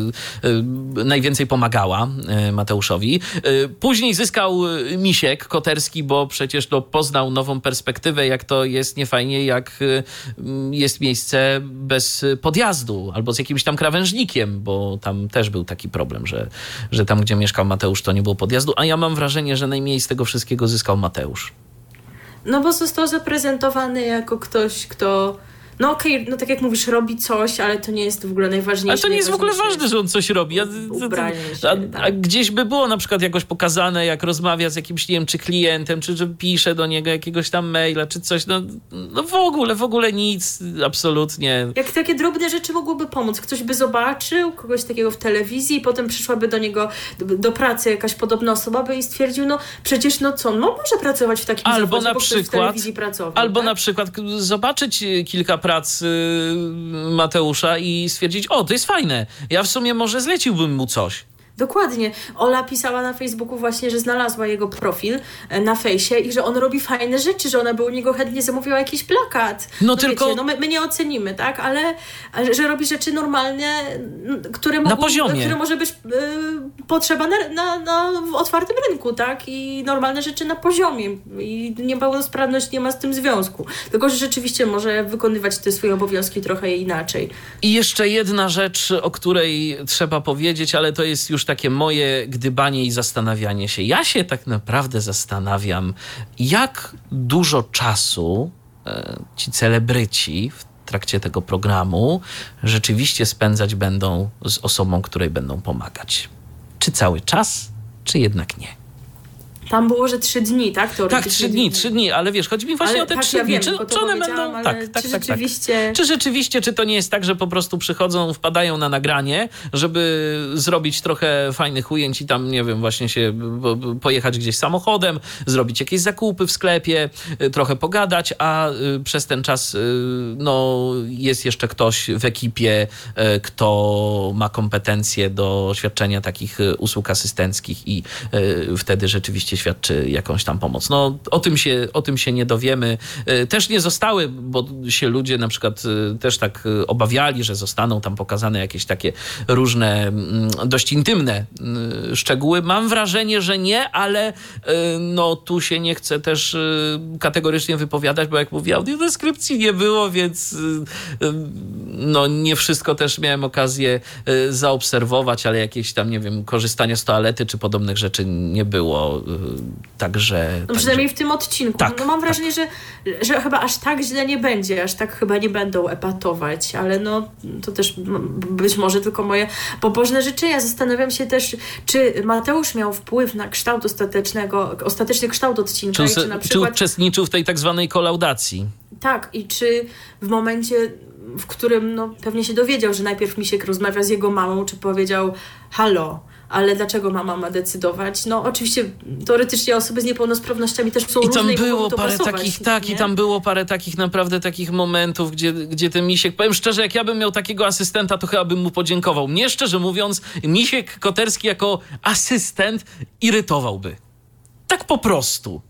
najwięcej pomagała Mateuszowi. Później zyskał Misiek Koterski, bo przecież no, poznał nową perspektywę, jak to jest jest niefajnie, jak jest miejsce bez podjazdu albo z jakimś tam krawężnikiem, bo tam też był taki problem, że, że tam, gdzie mieszkał Mateusz, to nie było podjazdu, a ja mam wrażenie, że najmniej z tego wszystkiego zyskał Mateusz. No bo został zaprezentowany jako ktoś, kto no okej, okay, no tak jak mówisz, robi coś, ale to nie jest w ogóle najważniejsze. Ale to nie jest w ogóle ważne, że on coś robi. A, się, a, tak. a gdzieś by było na przykład jakoś pokazane, jak rozmawia z jakimś, nie wiem, czy klientem, czy że pisze do niego jakiegoś tam maila, czy coś. No, no w ogóle, w ogóle nic, absolutnie. Jak takie drobne rzeczy mogłyby pomóc. Ktoś by zobaczył kogoś takiego w telewizji i potem przyszłaby do niego do, do pracy jakaś podobna osoba by i stwierdził, no przecież no co, no może pracować w takim albo zawodzie, na bo przykład, w telewizji pracował. Albo tak? na przykład zobaczyć kilka prac Mateusza i stwierdzić, o, to jest fajne, ja w sumie może zleciłbym mu coś. Dokładnie. Ola pisała na Facebooku właśnie, że znalazła jego profil na fejsie i że on robi fajne rzeczy, że ona by u niego chętnie zamówiła jakiś plakat. No, no tylko... Wiecie, no my, my nie ocenimy, tak? Ale że robi rzeczy normalne, które, mogą, na poziomie. które może być y, potrzeba na, na, na w otwartym rynku, tak? I normalne rzeczy na poziomie. I niepełnosprawność nie ma z tym związku. Tylko, że rzeczywiście może wykonywać te swoje obowiązki trochę inaczej. I jeszcze jedna rzecz, o której trzeba powiedzieć, ale to jest już takie moje gdybanie i zastanawianie się. Ja się tak naprawdę zastanawiam, jak dużo czasu e, ci celebryci w trakcie tego programu rzeczywiście spędzać będą z osobą, której będą pomagać. Czy cały czas, czy jednak nie? Tam było, że trzy dni, tak? Tak, trzy dni, trzy dni, ale wiesz, chodzi mi właśnie ale o te tak, trzy ja dni. wiem, czy, czy one będą... Ale tak, tak, czy tak, rzeczywiście... tak. Czy rzeczywiście, czy to nie jest tak, że po prostu przychodzą, wpadają na nagranie, żeby zrobić trochę fajnych ujęć i tam, nie wiem, właśnie się pojechać gdzieś samochodem, zrobić jakieś zakupy w sklepie, trochę pogadać, a przez ten czas no, jest jeszcze ktoś w ekipie, kto ma kompetencje do świadczenia takich usług asystenckich i wtedy rzeczywiście rzeczywiście świadczy jakąś tam pomoc. No o tym się, o tym się nie dowiemy. Też nie zostały, bo się ludzie na przykład też tak obawiali, że zostaną tam pokazane jakieś takie różne dość intymne szczegóły. Mam wrażenie, że nie, ale no tu się nie chcę też kategorycznie wypowiadać, bo jak mówię, audiodeskrypcji nie było, więc no nie wszystko też miałem okazję zaobserwować, ale jakieś tam, nie wiem, korzystania z toalety czy podobnych rzeczy nie było. Także... No przynajmniej także... w tym odcinku. Tak, no mam wrażenie, tak. że, że chyba aż tak źle nie będzie, aż tak chyba nie będą epatować, ale no to też być może tylko moje pobożne życzenia. Zastanawiam się też, czy Mateusz miał wpływ na kształt ostatecznego, ostateczny kształt odcinka. Czy, i czy, na czy przykład... uczestniczył w tej tak zwanej kolaudacji? Tak, i czy w momencie, w którym no, pewnie się dowiedział, że najpierw Misiek rozmawia z jego mamą, czy powiedział halo, ale dlaczego mama ma decydować? No oczywiście teoretycznie osoby z niepełnosprawnościami też są I tam różne było i to parę pasować, takich, tak, nie? i tam było parę takich naprawdę takich momentów, gdzie, gdzie ten Misiek, powiem szczerze, jak ja bym miał takiego asystenta, to chyba bym mu podziękował. Mnie szczerze mówiąc, Misiek Koterski jako asystent irytowałby. Tak po prostu.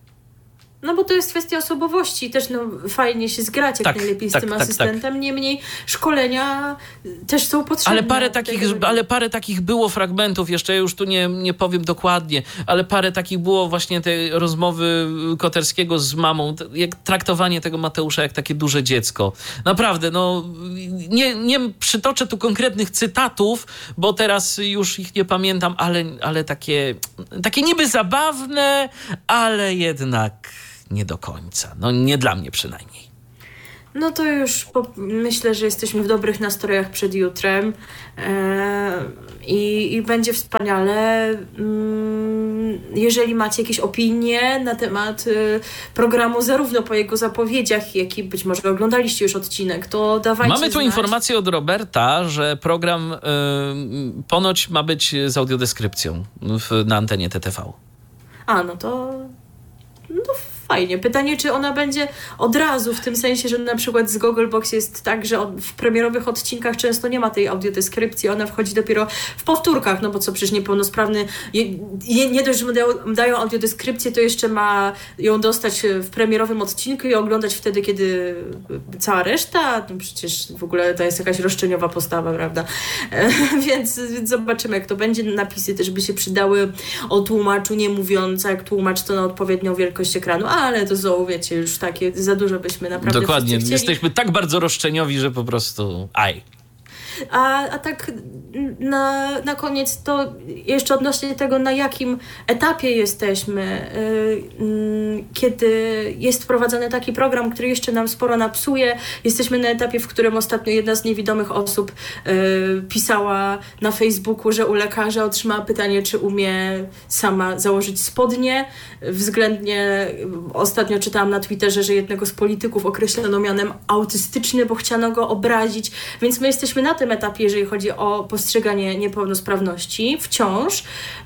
No bo to jest kwestia osobowości. Też no, fajnie się zgrać jak tak, najlepiej z tak, tym tak, asystentem. Tak. Niemniej szkolenia też są potrzebne. Ale parę, takich, ale parę takich było fragmentów, jeszcze już tu nie, nie powiem dokładnie, ale parę takich było właśnie tej rozmowy Koterskiego z mamą, jak traktowanie tego Mateusza jak takie duże dziecko. Naprawdę, no nie, nie przytoczę tu konkretnych cytatów, bo teraz już ich nie pamiętam, ale, ale takie, takie niby zabawne, ale jednak nie do końca. No nie dla mnie przynajmniej. No to już po, myślę, że jesteśmy w dobrych nastrojach przed jutrem e, i, i będzie wspaniale. Mm, jeżeli macie jakieś opinie na temat y, programu, zarówno po jego zapowiedziach, jak i być może oglądaliście już odcinek, to dawajcie Mamy tu znać. informację od Roberta, że program y, ponoć ma być z audiodeskrypcją w, na antenie T T V. A, no to... No fajnie. Pytanie, czy ona będzie od razu, w tym sensie, że na przykład z Gogglebox jest tak, że w premierowych odcinkach często nie ma tej audiodeskrypcji, ona wchodzi dopiero w powtórkach, no bo co, przecież niepełnosprawny je, je, nie dość, że mu dają, dają audiodeskrypcję, to jeszcze ma ją dostać w premierowym odcinku i oglądać wtedy, kiedy cała reszta, no przecież w ogóle to jest jakaś roszczeniowa postawa, prawda? E, więc, więc zobaczymy, jak to będzie. Napisy też by się przydały o tłumaczu nie mówiąc, jak tłumacz to na odpowiednią wielkość ekranu, ale to są, wiecie, już takie, za dużo byśmy naprawdę Dokładnie, chcieli. jesteśmy tak bardzo roszczeniowi, że po prostu aj. A, a tak na, na koniec to jeszcze odnośnie tego, na jakim etapie jesteśmy, yy, yy, kiedy jest wprowadzany taki program, który jeszcze nam sporo napsuje. Jesteśmy na etapie, w którym ostatnio jedna z niewidomych osób yy, pisała na Facebooku, że u lekarza otrzymała pytanie, czy umie sama założyć spodnie. Względnie ostatnio czytałam na Twitterze, że jednego z polityków określono mianem autystyczny, bo chciano go obrazić. Więc my jesteśmy na tym etapie, jeżeli chodzi o postrzeganie niepełnosprawności wciąż,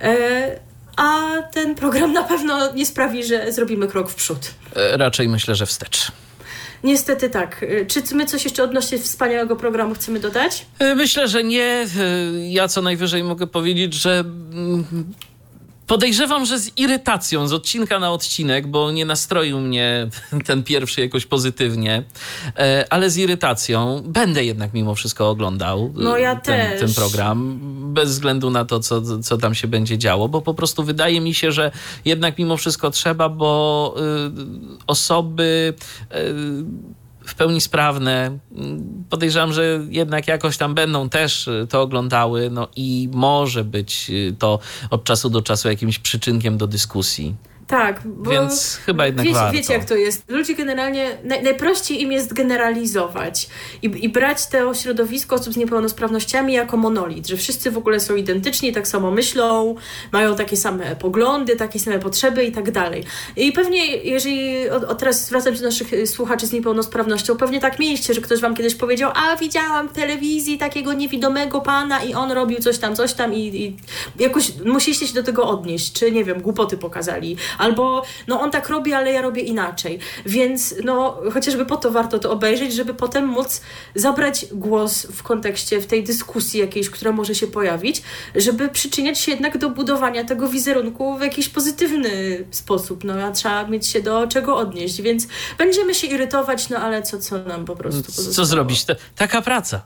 a ten program na pewno nie sprawi, że zrobimy krok w przód. Raczej myślę, że wstecz. Niestety tak. Czy my coś jeszcze odnośnie wspaniałego programu chcemy dodać? Myślę, że nie. Ja co najwyżej mogę powiedzieć, że podejrzewam, że z irytacją, z odcinka na odcinek, bo nie nastroił mnie ten pierwszy jakoś pozytywnie, ale z irytacją będę jednak mimo wszystko oglądał no ja ten, też. ten program, bez względu na to, co, co tam się będzie działo, bo po prostu wydaje mi się, że jednak mimo wszystko trzeba, bo y, osoby y, w pełni sprawne, podejrzewam, że jednak jakoś tam będą też to oglądały, no i może być to od czasu do czasu jakimś przyczynkiem do dyskusji. Tak, bo więc chyba jednak wiecie, warto. Wiecie, jak to jest. Ludzie generalnie, naj, najprościej im jest generalizować i, i brać to środowisko osób z niepełnosprawnościami jako monolit, że wszyscy w ogóle są identyczni, tak samo myślą, mają takie same poglądy, takie same potrzeby i tak dalej. I pewnie, jeżeli, o, o teraz zwracam się do naszych słuchaczy z niepełnosprawnością, pewnie tak mieliście, że ktoś wam kiedyś powiedział, a widziałam w telewizji takiego niewidomego pana i on robił coś tam, coś tam i, i jakoś musieliście się do tego odnieść, czy nie wiem, głupoty pokazali. Albo no on tak robi, ale ja robię inaczej. Więc no chociażby po to warto to obejrzeć, żeby potem móc zabrać głos w kontekście, w tej dyskusji jakiejś, która może się pojawić, żeby przyczyniać się jednak do budowania tego wizerunku w jakiś pozytywny sposób. No a trzeba mieć się do czego odnieść, więc będziemy się irytować, no ale co, co nam po prostu pozostało. Co zrobić? To, taka praca.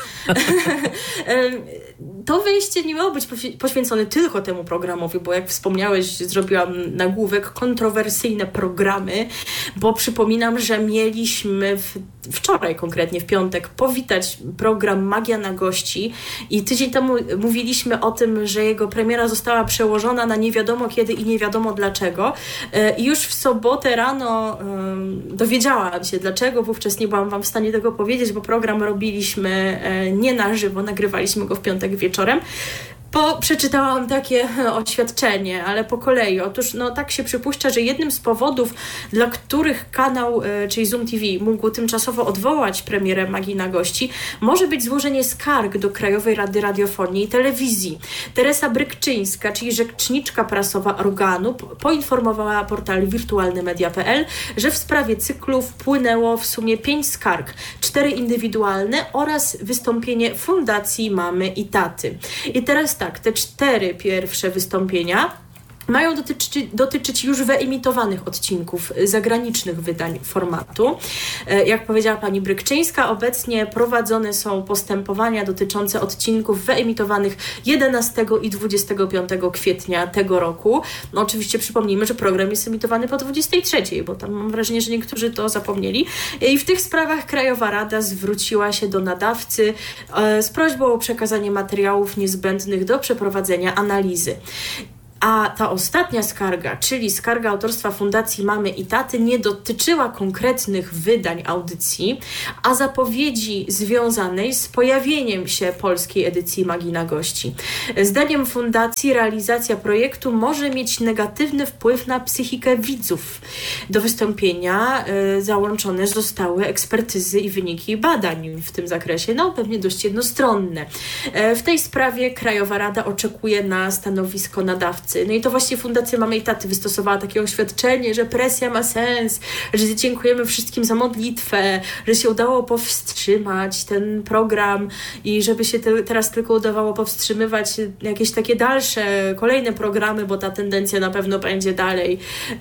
To wyjście nie miało być poświęcone tylko temu programowi, bo jak wspomniałeś, zrobiłam nagłówek kontrowersyjne programy, bo przypominam, że mieliśmy w, wczoraj konkretnie, w piątek, powitać program Magia na gości i tydzień temu mówiliśmy o tym, że jego premiera została przełożona na nie wiadomo kiedy i nie wiadomo dlaczego. I już w sobotę rano dowiedziałam się dlaczego, wówczas nie byłam wam w stanie tego powiedzieć, bo program robiliśmy nie na żywo, nagrywaliśmy go w piątek wieczorem. Po, przeczytałam takie oświadczenie, ale po kolei. Otóż no, tak się przypuszcza, że jednym z powodów, dla których kanał, y, czyli Zoom T V, mógł tymczasowo odwołać premierę Magii na gości, może być złożenie skarg do Krajowej Rady Radiofonii i Telewizji. Teresa Brykczyńska, czyli rzeczniczka prasowa organu, poinformowała portal wirtualnymedia kropka p l, że w sprawie cyklu wpłynęło w sumie pięć skarg, cztery indywidualne oraz wystąpienie Fundacji Mamy i Taty. I teraz tak, te cztery pierwsze wystąpienia mają dotyczy, dotyczyć już wyemitowanych odcinków zagranicznych wydań formatu. Jak powiedziała pani Brykczyńska, obecnie prowadzone są postępowania dotyczące odcinków wyemitowanych jedenastego i dwudziestego piątego kwietnia tego roku. No oczywiście przypomnijmy, że program jest emitowany po dwudziestej trzeciej, bo tam mam wrażenie, że niektórzy to zapomnieli. I w tych sprawach Krajowa Rada zwróciła się do nadawcy z prośbą o przekazanie materiałów niezbędnych do przeprowadzenia analizy. A ta ostatnia skarga, czyli skarga autorstwa Fundacji Mamy i Taty, nie dotyczyła konkretnych wydań audycji, a zapowiedzi związanej z pojawieniem się polskiej edycji Magii na gości. Zdaniem Fundacji realizacja projektu może mieć negatywny wpływ na psychikę widzów. Do wystąpienia y, załączone zostały ekspertyzy i wyniki badań w tym zakresie, no pewnie dość jednostronne. Y, w tej sprawie Krajowa Rada oczekuje na stanowisko nadawcy. No i to właśnie Fundacja Mamy i Taty wystosowała takie oświadczenie, że presja ma sens, że dziękujemy wszystkim za modlitwę, że się udało powstrzymać ten program i żeby się te, teraz tylko udawało powstrzymywać jakieś takie dalsze, kolejne programy, bo ta tendencja na pewno będzie dalej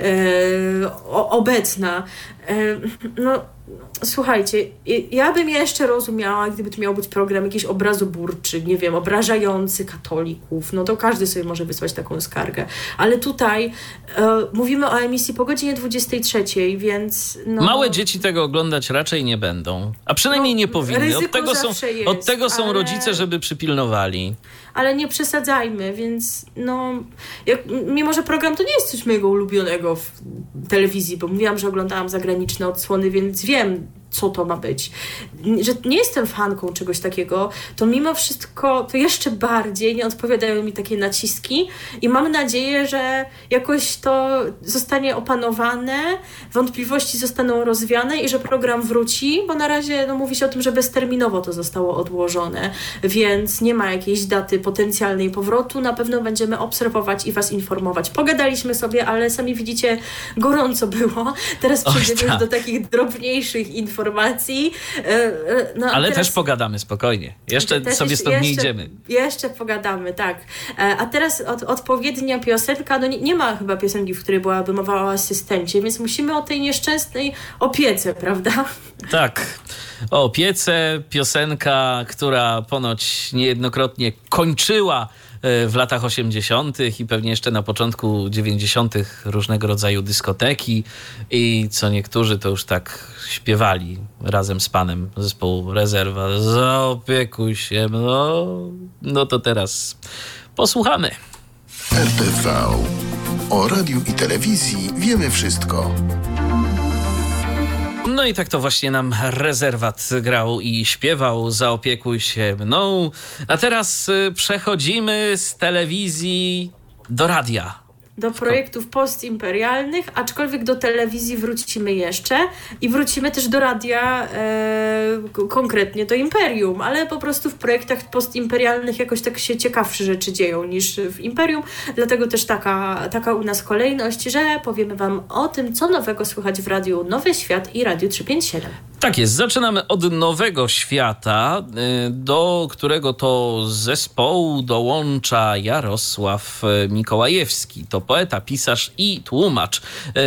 e, o, obecna. E, no słuchajcie, ja bym jeszcze rozumiała, gdyby to miał być program jakiś obrazoburczy, nie wiem, obrażający katolików, no to każdy sobie może wysłać taką skargę. Ale tutaj e, mówimy o emisji po godzinie dwudziestej trzeciej, więc... No, małe dzieci tego oglądać raczej nie będą, a przynajmniej no, nie powinny. Od tego są, jest, od tego są ale... rodzice, żeby przypilnowali. Ale nie przesadzajmy, więc no... Jak, mimo, że program to nie jest coś mojego ulubionego w telewizji, bo mówiłam, że oglądałam zagraniczne odsłony, więc wiem, co to ma być. Że nie jestem fanką czegoś takiego, to mimo wszystko to jeszcze bardziej nie odpowiadają mi takie naciski i mam nadzieję, że jakoś to zostanie opanowane, wątpliwości zostaną rozwiane i że program wróci, bo na razie no, mówi się o tym, że bezterminowo to zostało odłożone, więc nie ma jakiejś daty potencjalnej powrotu. Na pewno będziemy obserwować i was informować. Pogadaliśmy sobie, ale sami widzicie, gorąco było. Teraz przejdziemy już do takich drobniejszych informacji. informacji. No, ale teraz, też pogadamy spokojnie. Jeszcze też sobie stąd jeszcze, nie idziemy. Jeszcze pogadamy, tak. A teraz od, odpowiednia piosenka, no nie, nie ma chyba piosenki, w której byłaby mowa o asystencie, więc musimy o tej nieszczęsnej opiece, prawda? Tak. O opiece, piosenka, która ponoć niejednokrotnie kończyła w latach osiemdziesiątych i pewnie jeszcze na początku dziewięćdziesiątych różnego rodzaju dyskoteki i co niektórzy to już tak śpiewali razem z panem zespołu Rezerwa. Zaopiekuj się, no, no to teraz posłuchamy. R T V. O radiu i telewizji wiemy wszystko. No i tak to właśnie nam Rezerwat grał i śpiewał. Zaopiekuj się mną. A teraz przechodzimy z telewizji do radia. do projektów postimperialnych, aczkolwiek do telewizji wrócimy jeszcze i wrócimy też do radia, e, konkretnie do Imperium, ale po prostu w projektach postimperialnych jakoś tak się ciekawsze rzeczy dzieją niż w Imperium, dlatego też taka, taka u nas kolejność, że powiemy wam o tym, co nowego słychać w Radiu Nowy Świat i Radiu trzysta pięćdziesiąt siedem. Tak jest, zaczynamy od Nowego Świata, do którego to zespołu dołącza Jarosław Mikołajewski. To poeta, pisarz i tłumacz.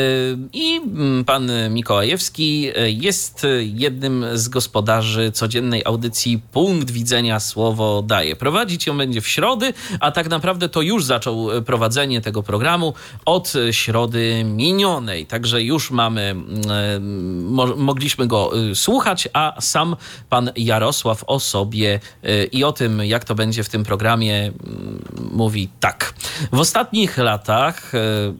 I pan Mikołajewski jest jednym z gospodarzy codziennej audycji Punkt Widzenia Słowo Daje. Prowadzić ją będzie w środy, a tak naprawdę to już zaczął prowadzenie tego programu od środy minionej. Także już mamy, mo- mogliśmy go słuchać, a sam pan Jarosław o sobie i o tym, jak to będzie w tym programie, mówi tak. W ostatnich latach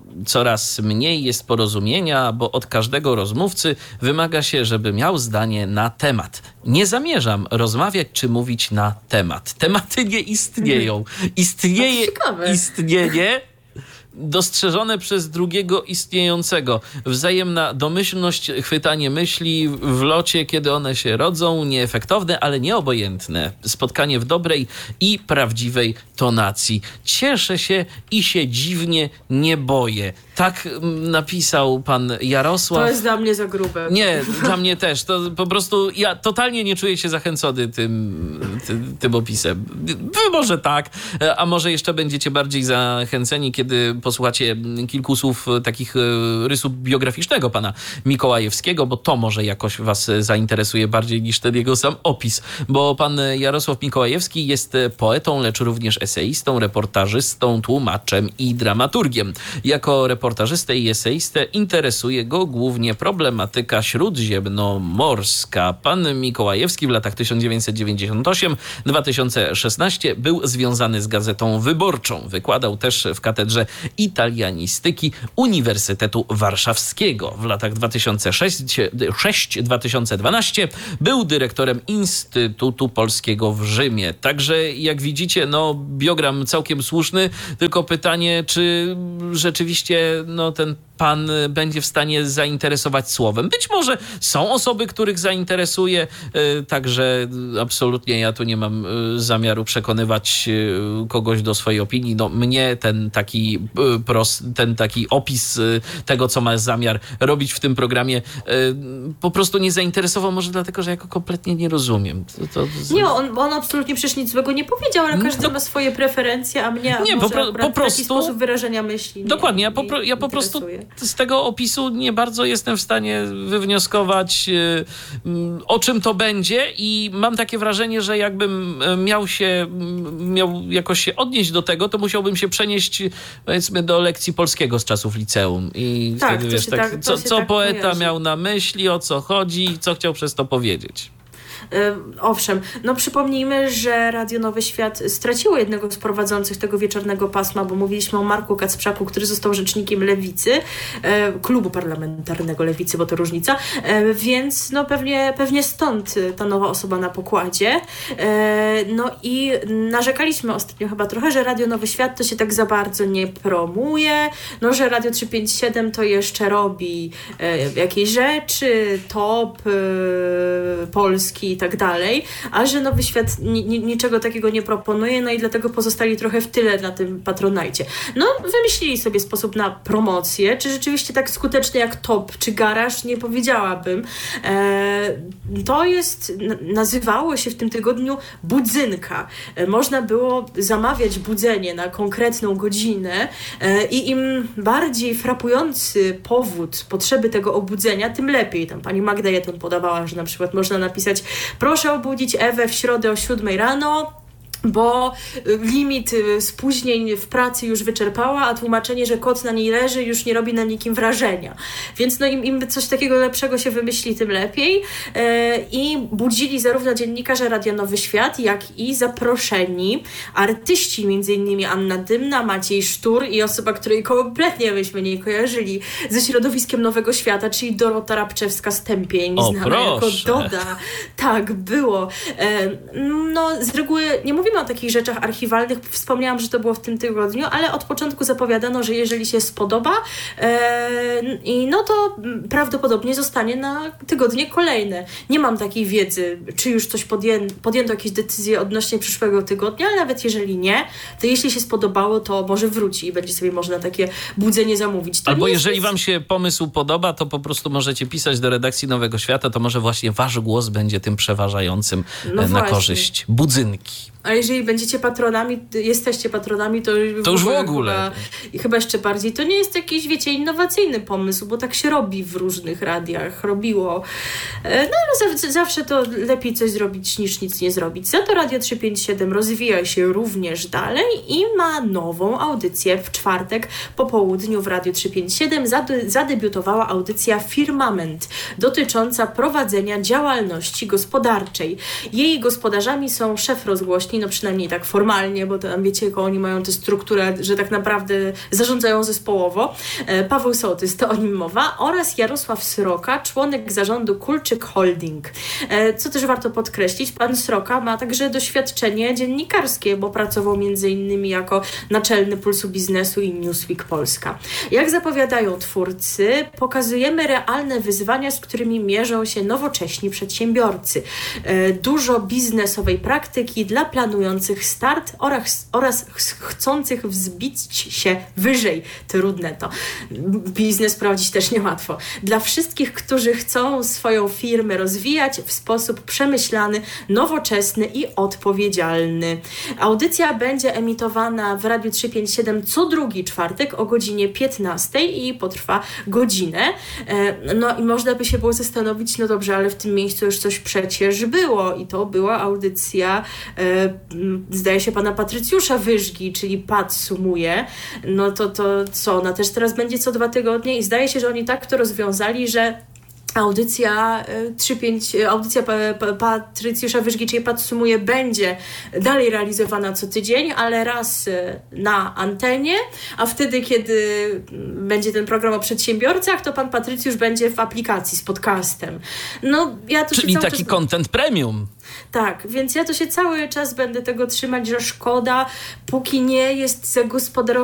coraz mniej jest porozumienia, bo od każdego rozmówcy wymaga się, żeby miał zdanie na temat. Nie zamierzam rozmawiać czy mówić na temat. Tematy nie istnieją. Istnieje istnienie dostrzeżone przez drugiego istniejącego. Wzajemna domyślność, chwytanie myśli w locie, kiedy one się rodzą, nieefektowne, ale nieobojętne. Spotkanie w dobrej i prawdziwej tonacji. Cieszę się i się dziwnie nie boję. Tak napisał pan Jarosław. To jest dla mnie za grube. Nie, dla mnie też. To po prostu ja totalnie nie czuję się zachęcony tym, tym, tym opisem. Wy może tak, a może jeszcze będziecie bardziej zachęceni, kiedy posłuchacie kilku słów takich rysu biograficznego pana Mikołajewskiego, bo to może jakoś was zainteresuje bardziej niż ten jego sam opis. Bo pan Jarosław Mikołajewski jest poetą, lecz również eseistą, reportażystą, tłumaczem i dramaturgiem. Jako reportażystę i eseistę interesuje go głównie problematyka śródziemnomorska. Pan Mikołajewski w latach tysiąc dziewięćset dziewięćdziesiątym ósmym do dwa tysiące szesnastego był związany z Gazetą Wyborczą. Wykładał też w katedrze italianistyki Uniwersytetu Warszawskiego. W latach dwa tysiące szóstym do dwa tysiące dwunastego był dyrektorem Instytutu Polskiego w Rzymie. Także jak widzicie, no biogram całkiem słuszny, tylko pytanie, czy rzeczywiście no, ten pan będzie w stanie zainteresować słowem. Być może są osoby, których zainteresuje, także absolutnie ja tu nie mam zamiaru przekonywać kogoś do swojej opinii. No, mnie ten taki, ten taki opis tego, co ma zamiar robić w tym programie, po prostu nie zainteresował, może dlatego, że ja go kompletnie nie rozumiem. To, to... Nie, on, on absolutnie przecież nic złego nie powiedział, ale każdy to... ma swoje preferencje, a mnie nie, może po, po prostu... taki sposób wyrażenia myśli nie, Dokładnie, ja po, nie ja po prostu interesuje. Z tego opisu nie bardzo jestem w stanie wywnioskować, yy, o czym to będzie i mam takie wrażenie, że jakbym miał się, miał jakoś się odnieść do tego, to musiałbym się przenieść, powiedzmy, do lekcji polskiego z czasów liceum. I tak, wtedy, wiesz, tak, tak, co, co tak poeta kojarzy. miał na myśli, o co chodzi, co chciał przez to powiedzieć. Owszem, no przypomnijmy, że Radio Nowy Świat straciło jednego z prowadzących tego wieczornego pasma, bo mówiliśmy o Marku Kacprzaku, który został rzecznikiem Lewicy, e, klubu parlamentarnego Lewicy, bo to różnica, e, więc no pewnie, pewnie stąd ta nowa osoba na pokładzie. E, no i narzekaliśmy ostatnio chyba trochę, że Radio Nowy Świat to się tak za bardzo nie promuje, no że Radio trzysta pięćdziesiąt siedem to jeszcze robi e, jakieś rzeczy, top e, polski i tak dalej, a że Nowy Świat ni- ni- niczego takiego nie proponuje, no i dlatego pozostali trochę w tyle na tym Patronajcie. No, wymyślili sobie sposób na promocję, czy rzeczywiście tak skuteczny jak Top czy Garaż, nie powiedziałabym. E, to jest, n- nazywało się w tym tygodniu Budzynka. E, można było zamawiać budzenie na konkretną godzinę e, i im bardziej frapujący powód potrzeby tego obudzenia, tym lepiej. Tam pani Magda Jeton podawała, że na przykład można napisać: proszę obudzić Ewę w środę o siódmej rano, bo limit spóźnień w pracy już wyczerpała, a tłumaczenie, że kot na niej leży, już nie robi na nikim wrażenia. Więc no im, im coś takiego lepszego się wymyśli, tym lepiej. Yy, I budzili zarówno dziennikarze Radia Nowy Świat, jak i zaproszeni artyści, między innymi Anna Dymna, Maciej Sztur i osoba, której kompletnie byśmy nie kojarzyli ze środowiskiem Nowego Świata, czyli Dorota Rabczewska-Stępień, o, znana proszę. jako Doda. Tak, było. Yy, no z reguły nie mówię mówimy o takich rzeczach archiwalnych. Wspomniałam, że to było w tym tygodniu, ale od początku zapowiadano, że jeżeli się spodoba, e, i no to prawdopodobnie zostanie na tygodnie kolejne. Nie mam takiej wiedzy, czy już coś podję, podjęto jakieś decyzje odnośnie przyszłego tygodnia, ale nawet jeżeli nie, to jeśli się spodobało, to może wróci i będzie sobie można takie budzenie zamówić. To Albo nie jeżeli jest... wam się pomysł podoba, to po prostu możecie pisać do redakcji Nowego Świata, to może właśnie wasz głos będzie tym przeważającym No na właśnie. korzyść budzynki. A jeżeli będziecie patronami, jesteście patronami, to, To już w ogóle. Chyba, i chyba jeszcze bardziej. To nie jest jakiś, wiecie, innowacyjny pomysł, bo tak się robi w różnych radiach, robiło. No ale z- zawsze to lepiej coś zrobić niż nic nie zrobić. Za to Radio trzysta pięćdziesiąt siedem rozwija się również dalej i ma nową audycję. W czwartek po południu w Radio trzysta pięćdziesiąt siedem zade- zadebiutowała audycja Firmament, dotycząca prowadzenia działalności gospodarczej. Jej gospodarzami są szef rozgłośni, no przynajmniej tak formalnie, bo tam wiecie, jaką oni mają tę strukturę, że tak naprawdę zarządzają zespołowo. E, Paweł Sołtys, to o nim mowa, oraz Jarosław Sroka, członek zarządu Kulczyk Holding. E, co też warto podkreślić, pan Sroka ma także doświadczenie dziennikarskie, bo pracował między innymi jako naczelny Pulsu Biznesu i Newsweek Polska. Jak zapowiadają twórcy, pokazujemy realne wyzwania, z którymi mierzą się nowocześni przedsiębiorcy. E, dużo biznesowej praktyki dla planujących start oraz, oraz ch- chcących wzbić się wyżej. Trudne to. Biznes prowadzić też niełatwo. Dla wszystkich, którzy chcą swoją firmę rozwijać w sposób przemyślany, nowoczesny i odpowiedzialny. Audycja będzie emitowana w Radiu trzysta pięćdziesiąt siedem co drugi czwartek o godzinie piętnastej i potrwa godzinę. E, No i można by się było zastanowić, no dobrze, ale w tym miejscu już coś przecież było i to była audycja e, zdaje się pana Patrycjusza Wyżgi, czyli Pat sumuje, no to, to co, ona też teraz będzie co dwa tygodnie i zdaje się, że oni tak to rozwiązali, że audycja trzy pięć, audycja pa, pa, Patrycjusza Wyżgi, czyli Padsumuje, będzie dalej realizowana co tydzień, ale raz na antenie, a wtedy, kiedy będzie ten program o przedsiębiorcach, to pan Patrycjusz będzie w aplikacji z podcastem. No, ja tu Czyli się cały taki czas... content premium. Tak, więc ja to się cały czas będę tego trzymać, że szkoda, póki nie jest zagospodarowane